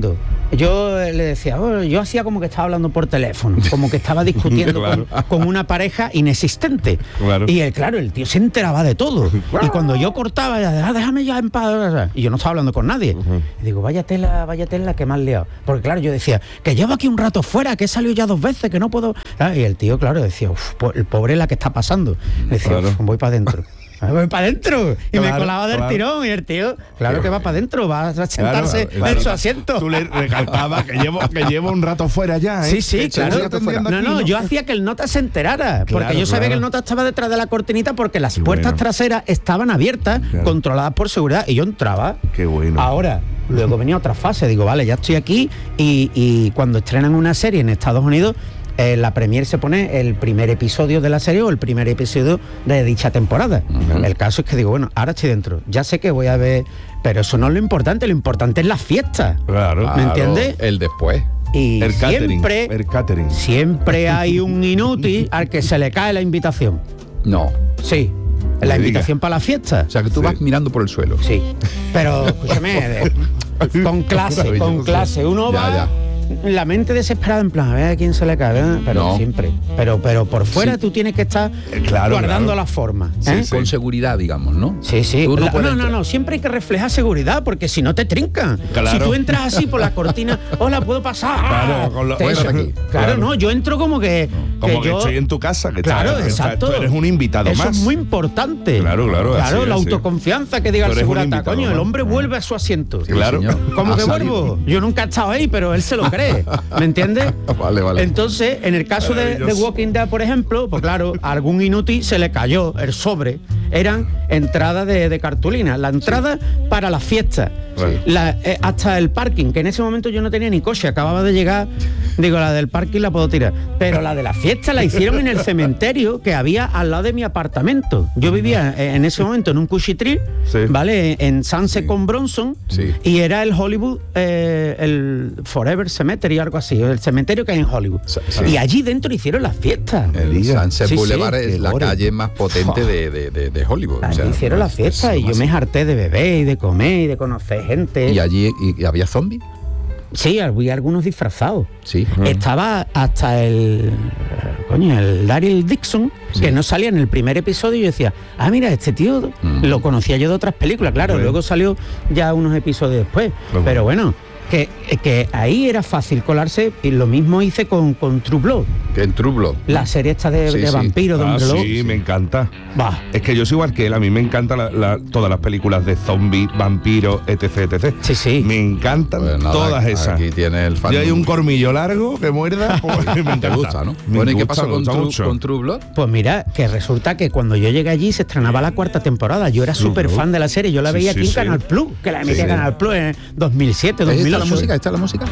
Speaker 5: yo le decía, oh, yo hacía como que estaba hablando por teléfono, como que estaba discutiendo
Speaker 3: Claro.
Speaker 5: con, con una pareja inexistente.
Speaker 3: Claro.
Speaker 5: Y él, claro, el tío se enteraba de todo. Y cuando yo cortaba, ya, ah, déjame ya en paz. Y yo no estaba hablando con nadie. Y digo, vaya tela, vaya tela que me has liado. Porque claro, yo decía, que llevo aquí un rato fuera, que he salido ya dos veces, que no puedo. Ah, y el tío, claro, decía, uff, el pobre la que está pasando. Le decía,
Speaker 3: Claro.
Speaker 5: "Uf, voy para adentro. Voy para adentro. Y me
Speaker 3: Claro,
Speaker 5: colaba del
Speaker 3: claro.
Speaker 5: tirón. Y el tío, claro que va para adentro, va a sentarse
Speaker 3: Claro, claro.
Speaker 5: en su asiento.
Speaker 3: Tú le recalcabas que llevo, que llevo un rato fuera ya, ¿eh?
Speaker 5: Sí, sí,
Speaker 3: Que
Speaker 5: claro.
Speaker 3: estoy atendiendo
Speaker 5: No,
Speaker 3: aquí,
Speaker 5: no, yo hacía que el nota se enterara. Porque
Speaker 3: Claro,
Speaker 5: yo sabía
Speaker 3: claro.
Speaker 5: que el nota estaba detrás de la cortinita porque las
Speaker 3: Qué
Speaker 5: puertas
Speaker 3: bueno.
Speaker 5: traseras estaban abiertas,
Speaker 3: Claro.
Speaker 5: controladas por seguridad. Y yo entraba.
Speaker 3: Qué bueno.
Speaker 5: Ahora, luego venía otra fase. Digo, vale, ya estoy aquí. Y, y cuando estrenan una serie en Estados Unidos, eh, la premier se pone el primer episodio de la serie o el primer episodio de dicha temporada. El caso es que digo, bueno, ahora estoy dentro. Ya sé que voy a ver, pero eso no es lo importante. Lo importante es la fiesta.
Speaker 3: Claro.
Speaker 5: ¿Me entiendes?
Speaker 2: El después.
Speaker 5: Y
Speaker 3: El catering.
Speaker 5: siempre,
Speaker 3: El catering.
Speaker 5: siempre hay un inútil al que se le cae la invitación.
Speaker 2: No.
Speaker 5: Sí,
Speaker 3: me
Speaker 5: la
Speaker 3: diga.
Speaker 5: invitación para la fiesta.
Speaker 2: O sea, que tú
Speaker 3: Sí.
Speaker 2: vas mirando por el suelo.
Speaker 5: Sí, pero escúchame, de- con clase, con
Speaker 2: Maravilloso.
Speaker 5: clase. Uno
Speaker 2: Ya,
Speaker 5: va,
Speaker 2: ya.
Speaker 5: la mente desesperada, en plan, a ver a quién se le cae, ¿eh? Pero
Speaker 2: No.
Speaker 5: siempre. Pero, pero por fuera
Speaker 2: Sí.
Speaker 5: tú tienes que estar
Speaker 3: Eh, claro,
Speaker 5: guardando
Speaker 3: claro.
Speaker 5: la forma.
Speaker 3: Sí,
Speaker 5: ¿eh?
Speaker 3: sí.
Speaker 2: Con seguridad, digamos, ¿no?
Speaker 5: Sí, sí.
Speaker 2: Tú
Speaker 5: La-
Speaker 2: puedes
Speaker 5: no, no,
Speaker 2: entrar.
Speaker 5: no, siempre hay que reflejar seguridad porque si no te trincan.
Speaker 3: Claro.
Speaker 5: Si tú entras así por la cortina, hola, ¿puedo pasar?
Speaker 3: Claro, con lo-
Speaker 5: Te-
Speaker 3: fuera de
Speaker 2: aquí.
Speaker 5: Claro,
Speaker 3: Claro.
Speaker 5: no, yo entro como que,
Speaker 3: Como que
Speaker 5: yo,
Speaker 3: estoy en tu casa, que
Speaker 5: Claro,
Speaker 3: estás- estás-
Speaker 5: exacto.
Speaker 3: tú eres un invitado
Speaker 5: Eso
Speaker 3: más.
Speaker 5: es muy importante.
Speaker 3: Claro, claro,
Speaker 5: Claro,
Speaker 3: así
Speaker 5: la
Speaker 3: es, sí.
Speaker 5: autoconfianza que diga
Speaker 3: Tú
Speaker 5: el
Speaker 3: eres un
Speaker 5: segurata.
Speaker 3: invitado
Speaker 5: Coño, el
Speaker 3: más.
Speaker 5: hombre vuelve a su asiento.
Speaker 3: Claro.
Speaker 2: señor.
Speaker 5: ¿Cómo
Speaker 2: Ha
Speaker 5: que
Speaker 2: salido.
Speaker 5: vuelvo? Yo nunca he estado ahí, pero él se lo cree. ¿Me entiendes?
Speaker 2: Vale, vale.
Speaker 5: Entonces, en el caso de, de
Speaker 3: Maravilloso.
Speaker 5: Walking Dead, por ejemplo, pues claro, a algún inútil se le cayó el sobre. Eran entradas de, de cartulina. La entrada para la fiesta.
Speaker 3: Vale.
Speaker 5: La, eh, hasta el parking, que en ese momento yo no tenía ni coche, acababa de llegar. Digo, la del parking la puedo tirar. Pero la de la fiesta la hicieron en el cementerio que había al lado de mi apartamento. Yo vivía eh, en ese momento en un cuchitril,
Speaker 3: Sí.
Speaker 5: ¿vale? En Sunset con Bronson.
Speaker 2: Sí.
Speaker 5: Y era el Hollywood, eh, el Forever Cemetery, algo así, el cementerio que hay en Hollywood.
Speaker 2: Sí. Eh,
Speaker 5: Y allí dentro hicieron las fiestas.
Speaker 2: El
Speaker 3: Diga.
Speaker 2: Sunset
Speaker 5: Sí, sí,
Speaker 2: Boulevard es
Speaker 3: qué
Speaker 2: la
Speaker 3: lore.
Speaker 2: calle más potente de, de- de- de Hollywood. o
Speaker 5: Allí
Speaker 2: sea,
Speaker 5: hicieron las
Speaker 2: es-
Speaker 5: fiestas
Speaker 2: es
Speaker 5: y yo
Speaker 2: más-
Speaker 5: me harté de beber y de comer y de conocer gente.
Speaker 2: ¿Y allí y, y había zombies?
Speaker 5: Sí, había algunos disfrazados.
Speaker 2: Sí.
Speaker 5: Estaba hasta el coño, el Daryl Dixon,
Speaker 2: Sí.
Speaker 5: que no salía en el primer episodio y yo decía, ah, mira, este tío
Speaker 2: Mm.
Speaker 5: lo conocía yo de otras películas, claro,
Speaker 3: Sí.
Speaker 5: luego salió ya unos episodios después.
Speaker 3: Claro.
Speaker 5: Pero bueno, que, que ahí era fácil colarse y lo mismo hice con, con True Blood,
Speaker 2: Que en True Blood.
Speaker 5: la serie esta de,
Speaker 2: Sí,
Speaker 5: de
Speaker 2: sí.
Speaker 5: vampiros, de
Speaker 3: Ah,
Speaker 5: Hombre Lobo.
Speaker 3: sí, me encanta.
Speaker 5: Va.
Speaker 3: Es que yo soy igual que él, a mí me encantan la- la- todas las películas de zombies, vampiros, etc, etcétera.
Speaker 5: Sí, sí.
Speaker 3: Me encantan
Speaker 2: Pues nada,
Speaker 3: todas esas.
Speaker 2: Aquí tiene el fan.
Speaker 3: Y hay un cormillo largo que muerda, pues, me encanta.
Speaker 2: Te gusta, ¿no?
Speaker 3: Me
Speaker 2: Bueno, ¿y qué
Speaker 3: gusta,
Speaker 2: pasó
Speaker 3: me
Speaker 2: con
Speaker 3: gusta
Speaker 2: True,
Speaker 3: mucho.
Speaker 2: con True Blood?
Speaker 5: Pues mira, que resulta que cuando yo llegué allí se estrenaba la cuarta temporada. Yo era súper fan de la serie. Yo la
Speaker 3: Sí,
Speaker 5: veía
Speaker 3: sí,
Speaker 5: aquí en
Speaker 3: sí.
Speaker 5: Canal Plus, que la emitía
Speaker 3: Sí.
Speaker 5: Canal Plus en dos mil siete,
Speaker 2: ¿Esta
Speaker 5: dos mil
Speaker 2: es
Speaker 5: ocho.
Speaker 2: la música? ¿Esta es la música?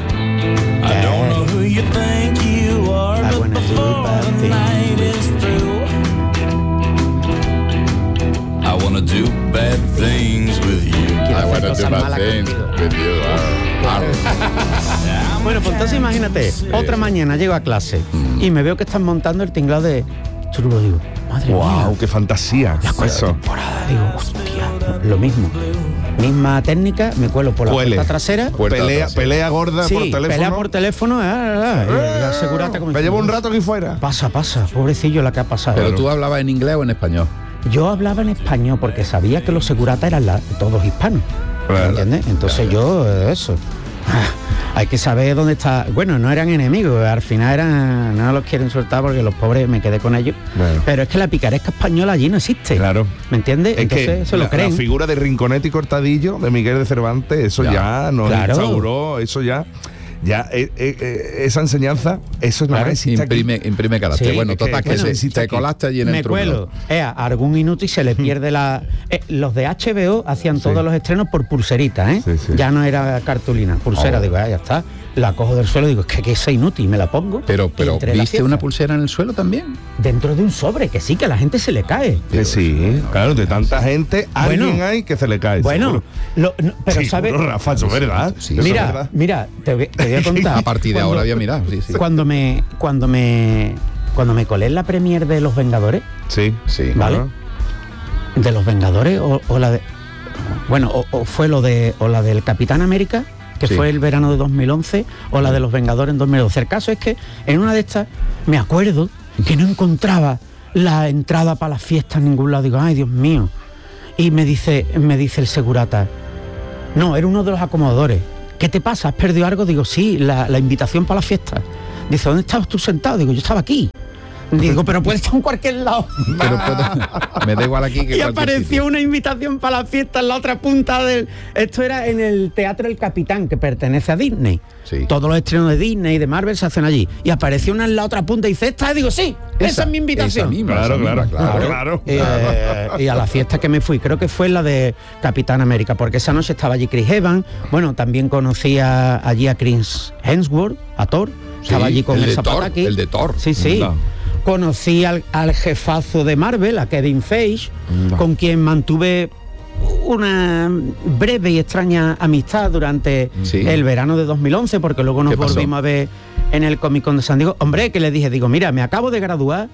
Speaker 5: I wanna do bad things.
Speaker 6: I wanna do bad things with you.
Speaker 5: Quiero
Speaker 2: I
Speaker 5: hacer
Speaker 2: wanna
Speaker 5: cosas
Speaker 2: do bad
Speaker 5: malas
Speaker 2: things
Speaker 5: contigo.
Speaker 2: with you. Ah, ah.
Speaker 5: Bueno, pues entonces imagínate, otra mañana llego a clase y me veo que están montando el tinglado de True Blood. Digo, madre
Speaker 3: Wow,
Speaker 5: mía,
Speaker 3: qué fantasía.
Speaker 5: la cuarta
Speaker 3: Eso.
Speaker 5: temporada. Digo, hostia, lo mismo. Misma técnica, me cuelo por la
Speaker 3: Cuele.
Speaker 5: puerta trasera.
Speaker 2: Puerta
Speaker 3: Pelea,
Speaker 2: atrás.
Speaker 3: pelea gorda
Speaker 5: Sí,
Speaker 3: por teléfono.
Speaker 5: pelea por teléfono. ah, ah, ah, y la segurata como
Speaker 3: Me
Speaker 5: diciendo,
Speaker 3: llevo un rato aquí fuera.
Speaker 5: Pasa, pasa, pobrecillo la que ha pasado.
Speaker 2: Pero tú hablabas en inglés o en español.
Speaker 5: Yo hablaba en español porque sabía que los seguratas eran la- todos hispanos.
Speaker 3: Claro.
Speaker 5: ¿Entiendes? Entonces yo, eh, eso. Ah, hay que saber dónde está. Bueno, no eran enemigos, al final eran. No los quieren soltar porque los pobres me quedé con ellos.
Speaker 3: Bueno.
Speaker 5: Pero es que la picaresca española allí no existe.
Speaker 3: Claro.
Speaker 5: ¿Me entiendes?
Speaker 3: Es
Speaker 5: Entonces
Speaker 3: que
Speaker 5: se lo
Speaker 3: la,
Speaker 5: creen.
Speaker 3: la figura de Rinconete y Cortadillo de Miguel de Cervantes, eso
Speaker 2: Ya.
Speaker 3: ya, nos
Speaker 5: Claro.
Speaker 3: instauró, eso ya, ya eh, eh, eh, esa enseñanza, eso es
Speaker 5: Claro.
Speaker 3: nada existe aquí.
Speaker 2: Imprime, imprime carácter.
Speaker 5: Sí,
Speaker 2: bueno,
Speaker 3: es que-
Speaker 2: total, que,
Speaker 3: bueno,
Speaker 2: se-
Speaker 3: existe
Speaker 2: te
Speaker 3: aquí.
Speaker 2: colaste allí en el
Speaker 5: me
Speaker 2: True
Speaker 5: cuelo.
Speaker 2: Blood.
Speaker 5: Eh, a algún inútil se le pierde la. eh, los de H B O hacían
Speaker 3: Sí.
Speaker 5: todos los estrenos por pulserita, ¿eh?
Speaker 3: Sí, sí.
Speaker 5: Ya no era cartulina, pulsera.
Speaker 3: Oh.
Speaker 5: Digo, ah, ya está. La cojo del suelo, digo, es que, que es inútil, me la pongo.
Speaker 2: Pero,
Speaker 5: y
Speaker 2: pero
Speaker 5: entré a la
Speaker 2: ¿viste
Speaker 5: fiesta.
Speaker 2: una pulsera en el suelo también?
Speaker 5: Dentro de un sobre, que sí, que a la gente se le cae.
Speaker 3: Que sí, claro, de tanta gente, alguien
Speaker 5: Bueno.
Speaker 3: hay que se le cae.
Speaker 5: Bueno,
Speaker 3: seguro.
Speaker 5: lo- no, pero
Speaker 3: Sí,
Speaker 5: ¿sabes?
Speaker 3: seguro, Rafa, eso es verdad.
Speaker 2: Sí,
Speaker 3: Eso es
Speaker 5: Mira,
Speaker 3: verdad.
Speaker 5: mira, te voy, te voy a contar.
Speaker 2: A partir de
Speaker 5: Cuando-
Speaker 2: ahora voy a mirar. Sí, sí.
Speaker 5: Cuando me, cuando me, cuando me colé en la premier de Los Vengadores,
Speaker 3: Sí,
Speaker 2: Sí.
Speaker 5: ¿vale?
Speaker 3: Ajá.
Speaker 5: de Los Vengadores o, o la de, bueno, o, o fue lo de, o la del Capitán América, que
Speaker 2: Sí.
Speaker 5: fue el verano de dos mil once, o la de Los Vengadores en dos mil doce. El caso es que en una de estas me acuerdo que no encontraba la entrada para las fiestas en ningún lado. Digo, ay, Dios mío. Y me dice, me dice el segurata, no, era uno de los acomodadores. ¿Qué te pasa? ¿Has perdido algo? Digo, sí, la, la invitación para la fiesta. Dice, ¿dónde estabas tú sentado? Digo, yo estaba aquí. Digo, pero puede estar en cualquier lado.
Speaker 2: Pero puedo- me da igual aquí que
Speaker 5: Y
Speaker 2: cualquier
Speaker 5: apareció
Speaker 2: sitio.
Speaker 5: una invitación para la fiesta en la otra punta del... Esto era en el Teatro El Capitán, que pertenece a Disney.
Speaker 2: Sí.
Speaker 5: Todos los estrenos de Disney y de Marvel se hacen allí. Y apareció una en la otra punta y dice, esta, digo, sí, esa, es mi invitación.
Speaker 2: Esa misma,
Speaker 3: Claro,
Speaker 2: esa misma,
Speaker 3: claro, claro.
Speaker 5: Eh, y a la fiesta que me fui, creo que fue la de Capitán América, porque esa noche estaba allí Chris Evans. Bueno, también conocía allí a Chris Hemsworth, a Thor. Estaba
Speaker 2: Sí,
Speaker 5: allí con
Speaker 2: el
Speaker 5: el,
Speaker 2: de Thor,
Speaker 5: Zapataki.
Speaker 2: el de Thor.
Speaker 5: Sí, sí.
Speaker 3: No.
Speaker 5: Conocí al, al jefazo de Marvel, a Kevin Feige,
Speaker 3: No.
Speaker 5: con quien mantuve una breve y extraña amistad durante
Speaker 2: Sí.
Speaker 5: el verano de dos mil once, porque luego nos
Speaker 2: ¿Qué pasó?
Speaker 5: volvimos a ver en el Comic Con de San Diego. Hombre, que le dije, digo, mira, me acabo de graduar,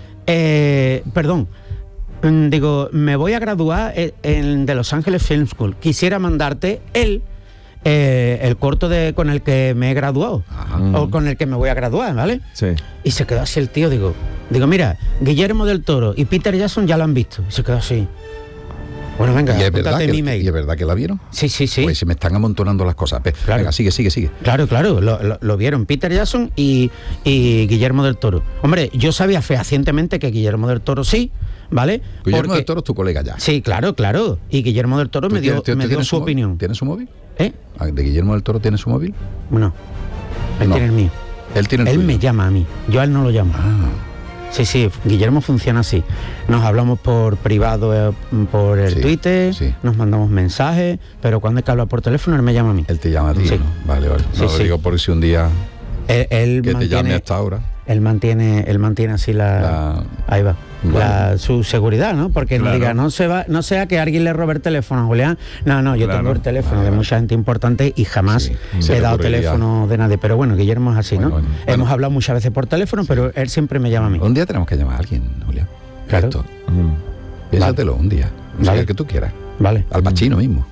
Speaker 5: eh, perdón, mm, digo, me voy a graduar en, en de Los Ángeles Film School. Quisiera mandarte el, eh, el corto de, con el que me he graduado,
Speaker 2: Ajá.
Speaker 5: o con el que me voy a graduar, ¿vale?
Speaker 3: Sí.
Speaker 5: Y se quedó así el tío, digo, digo, mira, Guillermo del Toro y Peter Jackson ya lo han visto. Y se quedó así. Bueno, venga,
Speaker 2: Y es, verdad
Speaker 5: apúntate
Speaker 2: que,
Speaker 5: mi
Speaker 2: y
Speaker 5: email.
Speaker 2: es verdad que la vieron.
Speaker 5: Sí, sí, sí.
Speaker 2: Pues se me están amontonando las cosas. Ve,
Speaker 5: Claro.
Speaker 2: Venga, sigue, sigue, sigue.
Speaker 5: Claro, claro, lo, lo- lo vieron Peter Jackson y, y Guillermo del Toro. Hombre, yo sabía fehacientemente que Guillermo del Toro sí, ¿vale?
Speaker 2: Guillermo
Speaker 5: Porque-
Speaker 2: del Toro es tu colega ya.
Speaker 5: Sí, claro, claro. Y Guillermo del Toro
Speaker 2: ¿Tú
Speaker 5: me dio,
Speaker 2: tienes- tú
Speaker 5: me dio
Speaker 2: tienes
Speaker 5: su
Speaker 2: móvil?
Speaker 5: opinión.
Speaker 2: ¿Tienes su móvil?
Speaker 5: ¿Eh?
Speaker 2: Ah, ¿De Guillermo del Toro tiene su móvil?
Speaker 5: No, él
Speaker 2: No.
Speaker 5: tiene el mío.
Speaker 2: Él tiene el
Speaker 5: Él
Speaker 2: tuyo.
Speaker 5: me llama a mí, yo a él no lo llamo.
Speaker 2: Ah,
Speaker 5: Sí, sí, Guillermo funciona así. Nos hablamos por privado, eh, por el
Speaker 2: Sí,
Speaker 5: Twitter,
Speaker 2: sí.
Speaker 5: nos mandamos mensajes, pero cuando hay que hablar por teléfono, él me llama a mí.
Speaker 2: él te llama a ti,
Speaker 5: Sí.
Speaker 2: ¿no? Vale, vale.
Speaker 5: Sí,
Speaker 2: No,
Speaker 5: sí.
Speaker 2: lo digo por si un día
Speaker 5: Él, él
Speaker 2: que te llame
Speaker 5: mantiene,
Speaker 2: hasta ahora.
Speaker 5: él mantiene, él mantiene así la,
Speaker 2: La-
Speaker 5: ahí va,
Speaker 2: Vale.
Speaker 5: la- su seguridad, ¿no? Porque no
Speaker 3: Claro.
Speaker 5: diga, no se va, no sea que alguien le robe el teléfono a Julián. No, no, yo
Speaker 3: Claro.
Speaker 5: tengo el teléfono
Speaker 2: Vale,
Speaker 5: de
Speaker 2: vale.
Speaker 5: mucha gente importante y jamás
Speaker 2: Sí, se
Speaker 5: he
Speaker 2: le
Speaker 5: dado
Speaker 2: ocurriría.
Speaker 5: teléfono de nadie. Pero bueno, Guillermo es así,
Speaker 2: Bueno,
Speaker 5: ¿no?
Speaker 2: bueno.
Speaker 5: Hemos
Speaker 2: Bueno.
Speaker 5: hablado muchas veces por teléfono, pero él siempre me llama a mí.
Speaker 2: Un día tenemos que llamar a alguien, Julián.
Speaker 5: Claro.
Speaker 2: Esto.
Speaker 3: Mm.
Speaker 2: Piénsatelo un día. O sea,
Speaker 5: Vale.
Speaker 2: el que tú quieras.
Speaker 5: Vale.
Speaker 2: Al Pacino mismo.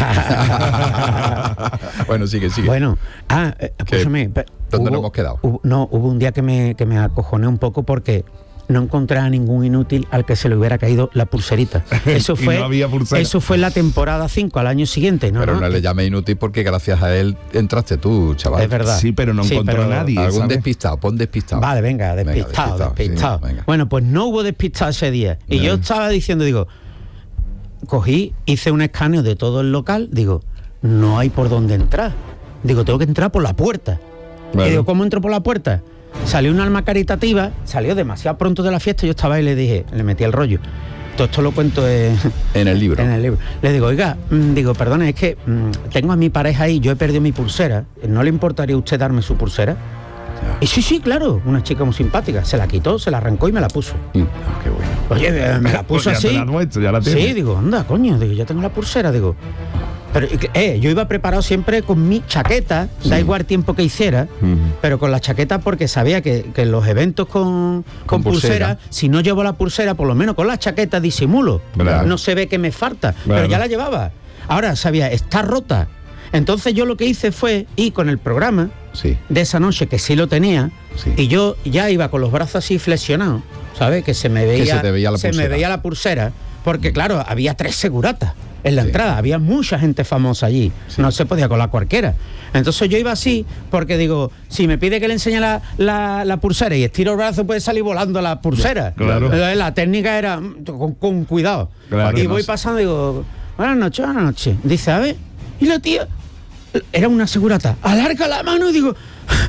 Speaker 2: Bueno, sigue, sigue.
Speaker 5: Bueno, ah, eh,
Speaker 2: ¿Qué?
Speaker 5: escúchame, pe-
Speaker 2: ¿Dónde nos hemos quedado?
Speaker 5: hubo- no, hubo un día que me, que me acojoné un poco porque no encontré a ningún inútil al que se le hubiera caído la pulserita. Eso
Speaker 3: Y
Speaker 5: fue,
Speaker 3: no había pulsera.
Speaker 5: eso fue en la temporada cinco, al año siguiente, ¿no?
Speaker 2: Pero
Speaker 5: no,
Speaker 2: no le llame inútil porque gracias a él entraste tú, chaval.
Speaker 5: Es verdad.
Speaker 3: Sí, pero no
Speaker 5: Sí,
Speaker 3: encontró
Speaker 5: pero
Speaker 3: a nadie.
Speaker 2: Algún
Speaker 3: ¿sabes?
Speaker 2: despistado, pon despistado.
Speaker 5: Vale, venga, despistado,
Speaker 2: despistado, sí,
Speaker 5: despistado.
Speaker 2: venga.
Speaker 5: Bueno, pues no hubo despistado ese día. Y
Speaker 2: Vale.
Speaker 5: yo estaba diciendo, digo, cogí, hice un escaneo de todo el local, digo, no hay por dónde entrar. Digo, tengo que entrar por la puerta.
Speaker 3: Vale.
Speaker 5: Y digo, ¿cómo entro por la puerta? Salió un alma caritativa, salió demasiado pronto de la fiesta, yo estaba ahí y le dije, le metí el rollo. Todo esto lo cuento en,
Speaker 2: En el libro.
Speaker 5: en el libro. Le digo, oiga, mm, digo, perdone, es que mm, tengo a mi pareja ahí, yo he perdido mi pulsera, ¿no le importaría a usted darme su pulsera? Y sí, sí, claro, una chica muy simpática, se la quitó, se la arrancó y me la puso.
Speaker 2: Y- ah, qué bueno.
Speaker 5: Oye, eh, me la
Speaker 3: Pues
Speaker 5: puso
Speaker 3: ya te
Speaker 5: así.
Speaker 3: la has puesto, ya la
Speaker 5: Sí,
Speaker 3: tienes.
Speaker 5: digo, anda, coño, digo, yo tengo la pulsera, digo. Pero eh, yo iba preparado siempre con mi chaqueta, da igual tiempo que hiciera,
Speaker 3: Ujú.
Speaker 5: pero con la chaqueta porque sabía que, que en los eventos con, con,
Speaker 2: Con pulsera.
Speaker 5: pulsera, si no llevo la pulsera, por lo menos con la chaqueta disimulo.
Speaker 3: Claro.
Speaker 5: No se ve que me falta,
Speaker 3: Claro.
Speaker 5: pero ya la llevaba. Ahora sabía, está rota. Entonces yo lo que hice fue ir con el programa
Speaker 2: Sí.
Speaker 5: de esa noche, que sí lo tenía,
Speaker 2: Sí.
Speaker 5: y yo ya iba con los brazos así flexionados, ¿sabes? Que se me veía,
Speaker 2: se te veía la
Speaker 5: se me
Speaker 2: pulsera.
Speaker 5: veía la pulsera, porque claro, había tres seguratas en la
Speaker 2: Sí.
Speaker 5: entrada, había mucha gente famosa allí,
Speaker 2: Sí.
Speaker 5: no se podía colar cualquiera. Entonces yo iba así, porque digo, si me pide que le enseñe la, la, la pulsera y estiro el brazo, puede salir volando la pulsera.
Speaker 3: Claro.
Speaker 5: Entonces, la técnica era mm, con, con cuidado.
Speaker 3: Claro.
Speaker 5: Y
Speaker 3: Que no
Speaker 5: voy
Speaker 3: se-
Speaker 5: pasando y digo, buenas noches, buenas noches. Dice, a ver, y la tía, era una segurata, alarga la mano y digo,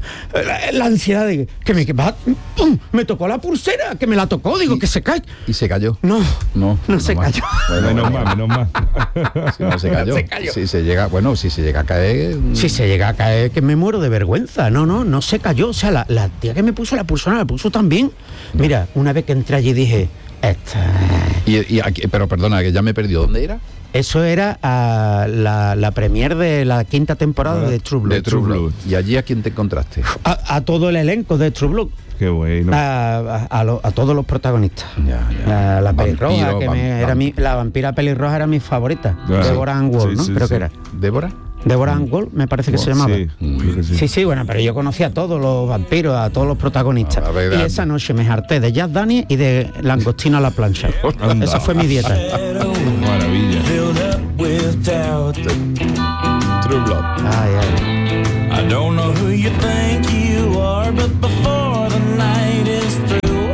Speaker 5: la, la ansiedad de que me que va, ¡pum! Me tocó la pulsera, que me la tocó, digo,
Speaker 2: Y-
Speaker 5: que se cae.
Speaker 2: Y se cayó.
Speaker 5: No,
Speaker 2: No,
Speaker 5: no se
Speaker 2: mal.
Speaker 5: cayó.
Speaker 2: Bueno,
Speaker 3: Menos
Speaker 2: bueno,
Speaker 3: mal, menos mal.
Speaker 2: Si no se cayó.
Speaker 5: Se cayó.
Speaker 2: Si se llega, bueno, si se llega a caer. mm,
Speaker 5: Si se llega a caer, que me muero de vergüenza. No, no, no se cayó. O sea, la, la tía que me puso la pulsera la puso también. Mira, una vez que entré allí dije, esta...
Speaker 2: Y, y aquí, pero perdona, que ya me he perdido. ¿Dónde era?
Speaker 5: Eso era ah, la, la premier de la quinta temporada de True Blood.
Speaker 2: De True
Speaker 3: True
Speaker 2: Blood. ¿Y allí a quién te encontraste?
Speaker 5: A, a todo el elenco de True Blood.
Speaker 3: Qué bueno.
Speaker 5: A, a- a lo- a todos los protagonistas.
Speaker 2: Ya, ya.
Speaker 5: A la
Speaker 2: Vampiro,
Speaker 5: pelirroja, que
Speaker 2: vam-
Speaker 5: me- era
Speaker 2: vam-
Speaker 5: mi, la vampira pelirroja era mi favorita.
Speaker 3: Ah,
Speaker 5: Deborah Ann Ward,
Speaker 3: sí,
Speaker 5: ¿no?
Speaker 3: sí,
Speaker 5: Creo
Speaker 3: sí.
Speaker 5: que era.
Speaker 2: ¿Débora?
Speaker 5: Deborah Ann Woll, me parece que
Speaker 3: Oh,
Speaker 5: se llamaba.
Speaker 3: sí, creo que sí.
Speaker 5: Sí, sí, bueno, pero yo conocía a todos los vampiros, a todos los protagonistas.
Speaker 2: A ver,
Speaker 5: y
Speaker 2: anda.
Speaker 5: esa noche me harté de Jack Daniels y de langostino a la plancha.
Speaker 3: Anda.
Speaker 5: Esa fue mi dieta.
Speaker 3: Maravilla.
Speaker 6: Filled up with doubt.
Speaker 2: True Blood.
Speaker 5: Ay, ay.
Speaker 6: I don't know who you think you are, but before the night is through,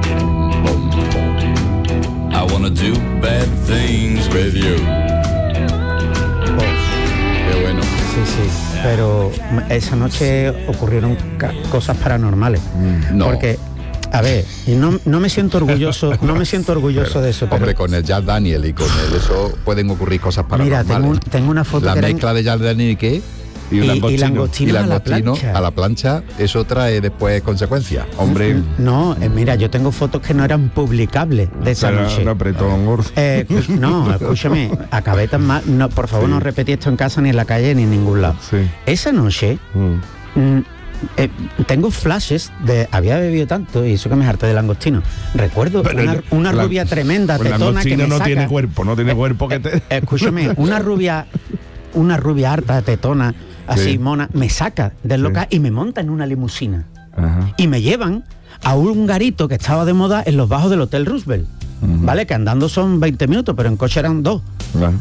Speaker 6: I wanna do bad things with you.
Speaker 2: Qué bueno.
Speaker 5: Sí, sí. Pero esa noche ocurrieron ca- cosas paranormales.
Speaker 2: No.
Speaker 5: Porque, a ver, y no, no me siento orgulloso, no me siento orgulloso de eso. Pero,
Speaker 2: Hombre, con el Jack Daniel y con el eso pueden ocurrir cosas
Speaker 5: mira,
Speaker 2: paranormales.
Speaker 5: tengo, un- tengo una foto
Speaker 2: La
Speaker 5: que eran-
Speaker 2: mezcla de Jack Daniel y qué
Speaker 3: Y un
Speaker 5: y, y
Speaker 3: langostino.
Speaker 2: y
Speaker 5: langostinos a la
Speaker 2: langostino
Speaker 5: plancha.
Speaker 2: a la plancha, eso trae después consecuencias.
Speaker 3: Hombre,
Speaker 5: No, eh, mira, yo tengo fotos que no eran publicables de esa
Speaker 3: era
Speaker 5: noche.
Speaker 3: un apretón gordo.
Speaker 5: Eh, escu- no, escúchame, acabé tan mal. No, por favor,
Speaker 3: Sí.
Speaker 5: no repetí esto en casa, ni en la calle, ni en ningún lado.
Speaker 3: Sí.
Speaker 5: Esa noche
Speaker 3: Mm.
Speaker 5: mm, eh, tengo flashes de. Había bebido tanto y eso que me harté de langostino. Recuerdo
Speaker 3: Pero
Speaker 5: una,
Speaker 3: el-
Speaker 5: una
Speaker 3: la-
Speaker 5: rubia tremenda,
Speaker 3: pues el
Speaker 5: tetona, que
Speaker 3: langostino
Speaker 5: me
Speaker 3: no
Speaker 5: saca.
Speaker 3: tiene cuerpo, no tiene cuerpo que te...
Speaker 5: Eh, escúchame, una rubia, una rubia harta, tetona, así
Speaker 3: Sí.
Speaker 5: mona, me saca del
Speaker 3: Sí.
Speaker 5: local y me monta en una limusina.
Speaker 3: Ajá.
Speaker 5: Y me llevan a un garito que estaba de moda en los bajos del Hotel Roosevelt.
Speaker 3: Ujú.
Speaker 5: ¿Vale? Que andando son veinte minutos, pero en coche eran dos.
Speaker 3: Vale.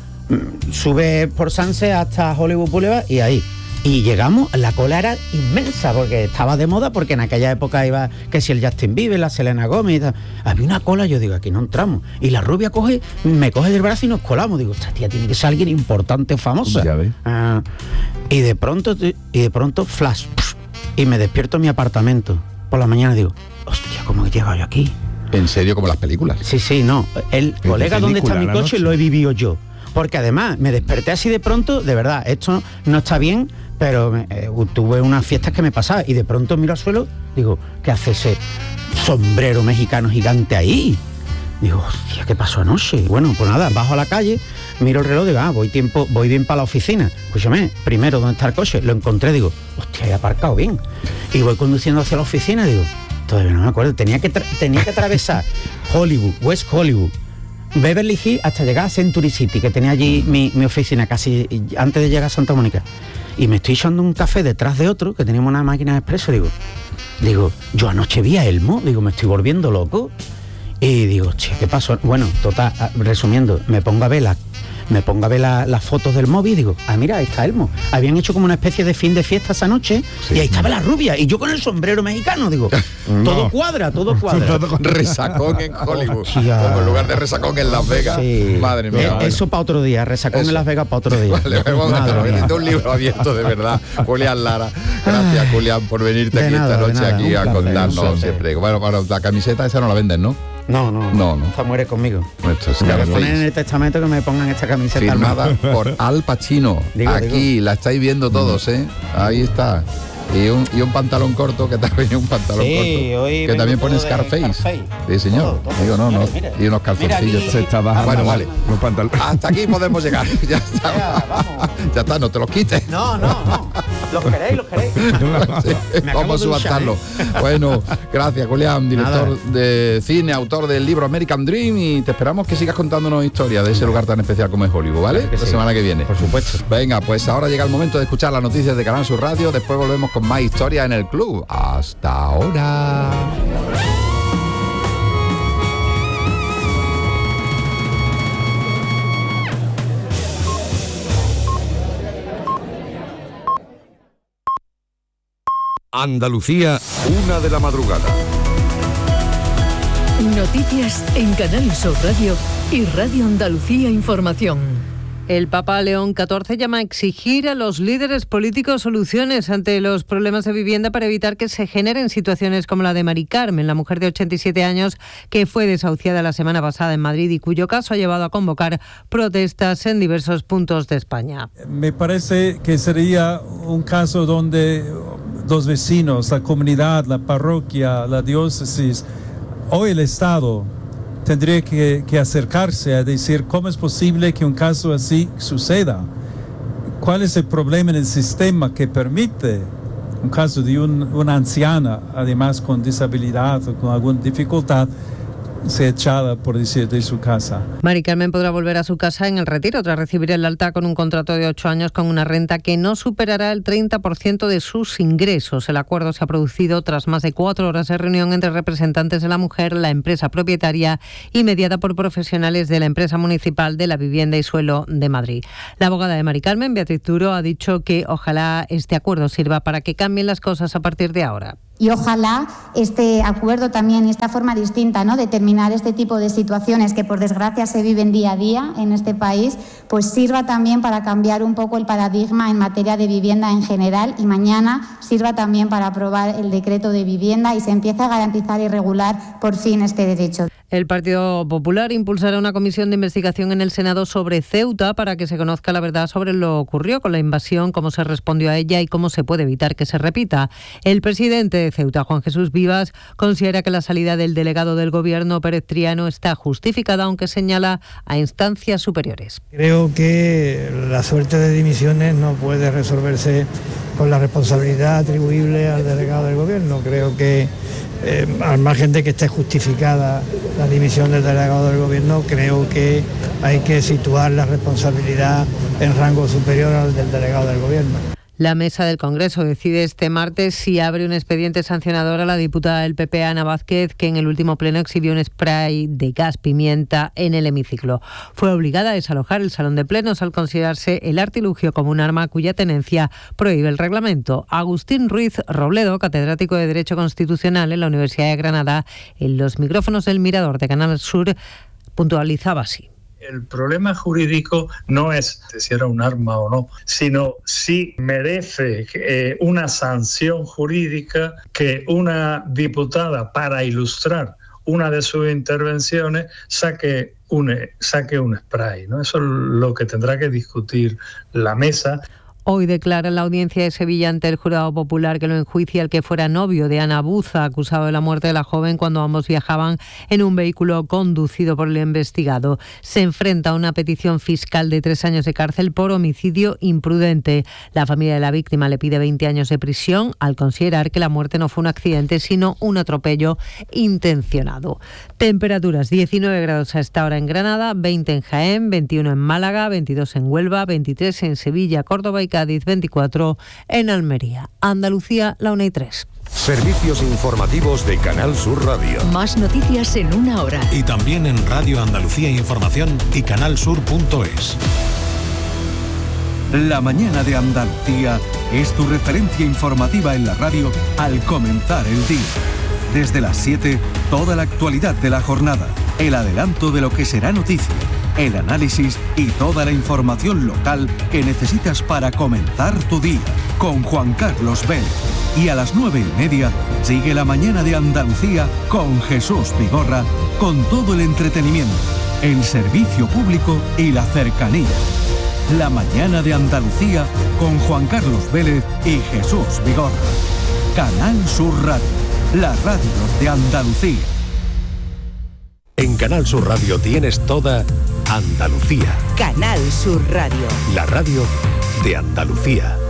Speaker 5: Sube por Sunset hasta Hollywood Boulevard y ahí. Y llegamos, la cola era inmensa porque estaba de moda, porque en aquella época iba que si el Justin Bieber, la Selena Gomez y tal. Había una cola, yo digo, aquí no entramos. Y la rubia coge, me coge del brazo y nos colamos. Digo, esta tía tiene que ser alguien importante, famosa.
Speaker 3: Ya ves.
Speaker 5: Ah, y de pronto, y de pronto, flash. Y me despierto en mi apartamento. Por la mañana digo, hostia, ¿cómo he llegado yo aquí?
Speaker 2: En serio, como las películas.
Speaker 5: Sí, sí, no. El
Speaker 3: ¿Qué
Speaker 5: colega, ¿dónde está
Speaker 3: película,
Speaker 5: mi
Speaker 3: la
Speaker 5: coche?
Speaker 3: noche?
Speaker 5: Lo he vivido yo. Porque además me desperté así de pronto, de verdad, esto no está bien, pero eh, tuve unas fiestas que me pasaban y de pronto miro al suelo, digo, ¿qué hace ese sombrero mexicano gigante ahí? Digo, hostia, ¿qué pasó anoche? Y bueno, pues nada, bajo a la calle, miro el reloj, digo, ah, voy tiempo, voy bien para la oficina. Escúchame, primero, ¿dónde está el coche? Lo encontré, digo, hostia, he aparcado bien. Y voy conduciendo hacia la oficina, digo, todavía no me acuerdo, tenía que, tra- tenía que atravesar Hollywood, West Hollywood, Beverly Hills hasta llegar a Century City, que tenía allí mi, mi oficina casi antes de llegar a Santa Mónica. Y me estoy echando un café detrás de otro, que teníamos una máquina de expreso, digo, digo, yo anoche vi a Elmo, digo, me estoy volviendo loco. Y digo, che, ¿qué pasó? Bueno, total, ah, resumiendo, me pongo a ver la, me pongo a ver la- las fotos del móvil y digo, ah, mira, ahí está Elmo. Habían hecho como una especie de fin de fiesta esa noche y ahí estaba la rubia y yo con el sombrero mexicano, digo, todo cuadra, todo cuadra.
Speaker 2: Resacón en Hollywood.
Speaker 5: Hostia.
Speaker 2: Como en lugar de resacón en Las Vegas.
Speaker 5: Sí.
Speaker 2: Madre
Speaker 5: Eh,
Speaker 2: mía.
Speaker 5: eso para otro día, resacón
Speaker 2: Eso.
Speaker 5: en Las Vegas para otro día.
Speaker 2: Vale, vamos a
Speaker 5: Madre
Speaker 2: dejarlo.
Speaker 5: mía.
Speaker 2: Necesito un libro abierto, de verdad. Julián Lara. Gracias, Julián, por venirte
Speaker 5: De
Speaker 2: aquí
Speaker 5: nada,
Speaker 2: esta
Speaker 5: de
Speaker 2: noche
Speaker 5: nada.
Speaker 2: aquí
Speaker 5: Un
Speaker 2: a
Speaker 5: placer,
Speaker 2: contarnos
Speaker 5: un placer.
Speaker 2: siempre. Bueno, bueno, la camiseta esa no la venden, ¿no?
Speaker 5: No, no,
Speaker 2: No, no.
Speaker 5: Esta muere conmigo.
Speaker 2: Esto es
Speaker 5: Me
Speaker 2: Scarface.
Speaker 5: ponen en el testamento que me pongan esta camiseta al
Speaker 2: Firmada
Speaker 5: mano.
Speaker 2: por Al Pacino.
Speaker 5: Digo,
Speaker 2: Aquí la estáis viendo todos, ¿eh? Ahí está. Y un, y un pantalón corto, que también un pantalón
Speaker 5: Sí,
Speaker 2: corto.
Speaker 5: hoy
Speaker 2: Que
Speaker 5: vengo
Speaker 2: también
Speaker 5: todo
Speaker 2: pone
Speaker 5: de
Speaker 2: Scarface.
Speaker 5: Scarface.
Speaker 2: Sí, señor.
Speaker 5: Todo, todo.
Speaker 2: Digo, no, no.
Speaker 5: Mira, mira.
Speaker 2: Y unos
Speaker 5: Mira
Speaker 2: calzoncillos.
Speaker 5: aquí.
Speaker 3: Se está bajando
Speaker 2: Bueno,
Speaker 3: los-
Speaker 2: vale.
Speaker 3: los pantalones.
Speaker 2: Hasta aquí podemos llegar. Ya está.
Speaker 5: Ya, vamos.
Speaker 2: Ya está, no te los quites.
Speaker 5: No, no, no. Los queréis, los queréis.
Speaker 2: Sí,
Speaker 5: Me acabo
Speaker 2: vamos a
Speaker 5: de duchar,
Speaker 2: subastarlo.
Speaker 5: ¿eh?
Speaker 2: Bueno, gracias, Julián, director
Speaker 5: Nada.
Speaker 2: de cine, autor del libro American Dream, y te esperamos que sigas contándonos historias de ese lugar tan especial como es Hollywood, ¿vale?
Speaker 5: Claro que
Speaker 2: La
Speaker 5: sí.
Speaker 2: semana que viene.
Speaker 5: Por supuesto.
Speaker 2: Venga, pues ahora llega el momento de escuchar las noticias de Canal Sur Radio, después volvemos con más historias en el club. Hasta ahora.
Speaker 7: Andalucía, una de la madrugada.
Speaker 8: Noticias en Canal Sur Radio y Radio Andalucía Información.
Speaker 9: El Papa León catorce llama a exigir a los líderes políticos soluciones ante los problemas de vivienda para evitar que se generen situaciones como la de Mari Carmen, la mujer de ochenta y siete años que fue desahuciada la semana pasada en Madrid y cuyo caso ha llevado a convocar protestas en diversos puntos de España.
Speaker 10: Me parece que sería un caso donde los vecinos, la comunidad, la parroquia, la diócesis o el Estado tendría que, que acercarse a decir cómo es posible que un caso así suceda. ¿Cuál es el problema en el sistema que permite un caso de un, una anciana, además con disabilidad o con alguna dificultad, ser echada, por decir, de su casa.
Speaker 9: Mari Carmen podrá volver a su casa en el Retiro tras recibir el alta con un contrato de ocho años con una renta que no superará el treinta por ciento de sus ingresos. El acuerdo se ha producido tras más de cuatro horas de reunión entre representantes de la mujer, la empresa propietaria y mediada por profesionales de la empresa municipal de la vivienda y suelo de Madrid. La abogada de Mari Carmen, Beatriz Duro, ha dicho que ojalá este acuerdo sirva para que cambien las cosas a partir de ahora.
Speaker 11: Y ojalá este acuerdo también y esta forma distinta, ¿no?, de terminar este tipo de situaciones que por desgracia se viven día a día en este país, pues sirva también para cambiar un poco el paradigma en materia de vivienda en general y mañana sirva también para aprobar el decreto de vivienda y se empiece a garantizar y regular por fin este derecho.
Speaker 9: El Partido Popular impulsará una comisión de investigación en el Senado sobre Ceuta para que se conozca la verdad sobre lo ocurrido con la invasión, cómo se respondió a ella y cómo se puede evitar que se repita. El presidente de Ceuta, Juan Jesús Vivas, considera que la salida del delegado del Gobierno, Pérez Triano, está justificada, aunque señala a instancias superiores.
Speaker 12: Creo que la suerte de dimisiones no puede resolverse con la responsabilidad atribuible al delegado del Gobierno. Creo que Eh, al margen de que esté justificada la dimisión del delegado del Gobierno, creo que hay que situar la responsabilidad en rango superior al del delegado del Gobierno.
Speaker 9: La mesa del Congreso decide este martes si abre un expediente sancionador a la diputada del P P, Ana Vázquez, que en el último pleno exhibió un spray de gas pimienta en el hemiciclo. Fue obligada a desalojar el salón de plenos al considerarse el artilugio como un arma cuya tenencia prohíbe el reglamento. Agustín Ruiz Robledo, catedrático de Derecho Constitucional en la Universidad de Granada, en los micrófonos del Mirador de Canal Sur, puntualizaba así.
Speaker 13: El problema jurídico no es si era un arma o no, sino si merece eh, una sanción jurídica que una diputada, para ilustrar una de sus intervenciones, saque un, saque un spray, ¿no? Eso es lo que tendrá que discutir la mesa.
Speaker 9: Hoy declara en la audiencia de Sevilla ante el jurado popular que lo enjuicia el que fuera novio de Ana Buza, acusado de la muerte de la joven cuando ambos viajaban en un vehículo conducido por el investigado. Se enfrenta a una petición fiscal de tres años de cárcel por homicidio imprudente. La familia de la víctima le pide veinte años de prisión al considerar que la muerte no fue un accidente, sino un atropello intencionado. Temperaturas: diecinueve grados a esta hora en Granada, veinte en Jaén, veintiuno en Málaga, veintidós en Huelva, veintitrés en Sevilla, Córdoba y Cádiz, veinticuatro en Almería. Andalucía, la una y tres.
Speaker 7: Servicios informativos de Canal Sur Radio.
Speaker 8: Más noticias en una hora.
Speaker 14: Y también en Radio Andalucía Información y canalsur punto es.
Speaker 4: La mañana de Andalucía es tu referencia informativa en la radio al comenzar el día. Desde las siete, toda la actualidad de la jornada, el adelanto de lo que será noticia, el análisis y toda la información local que necesitas para comenzar tu día, con Juan Carlos Vélez. Y a las nueve y media sigue la mañana de Andalucía con Jesús Vigorra, con todo el entretenimiento, el servicio público y la cercanía. La mañana de Andalucía con Juan Carlos Vélez y Jesús Vigorra. Canal Sur Radio, la radio de Andalucía.
Speaker 14: En Canal Sur Radio tienes toda Andalucía.
Speaker 15: Canal Sur Radio.
Speaker 14: La radio de Andalucía.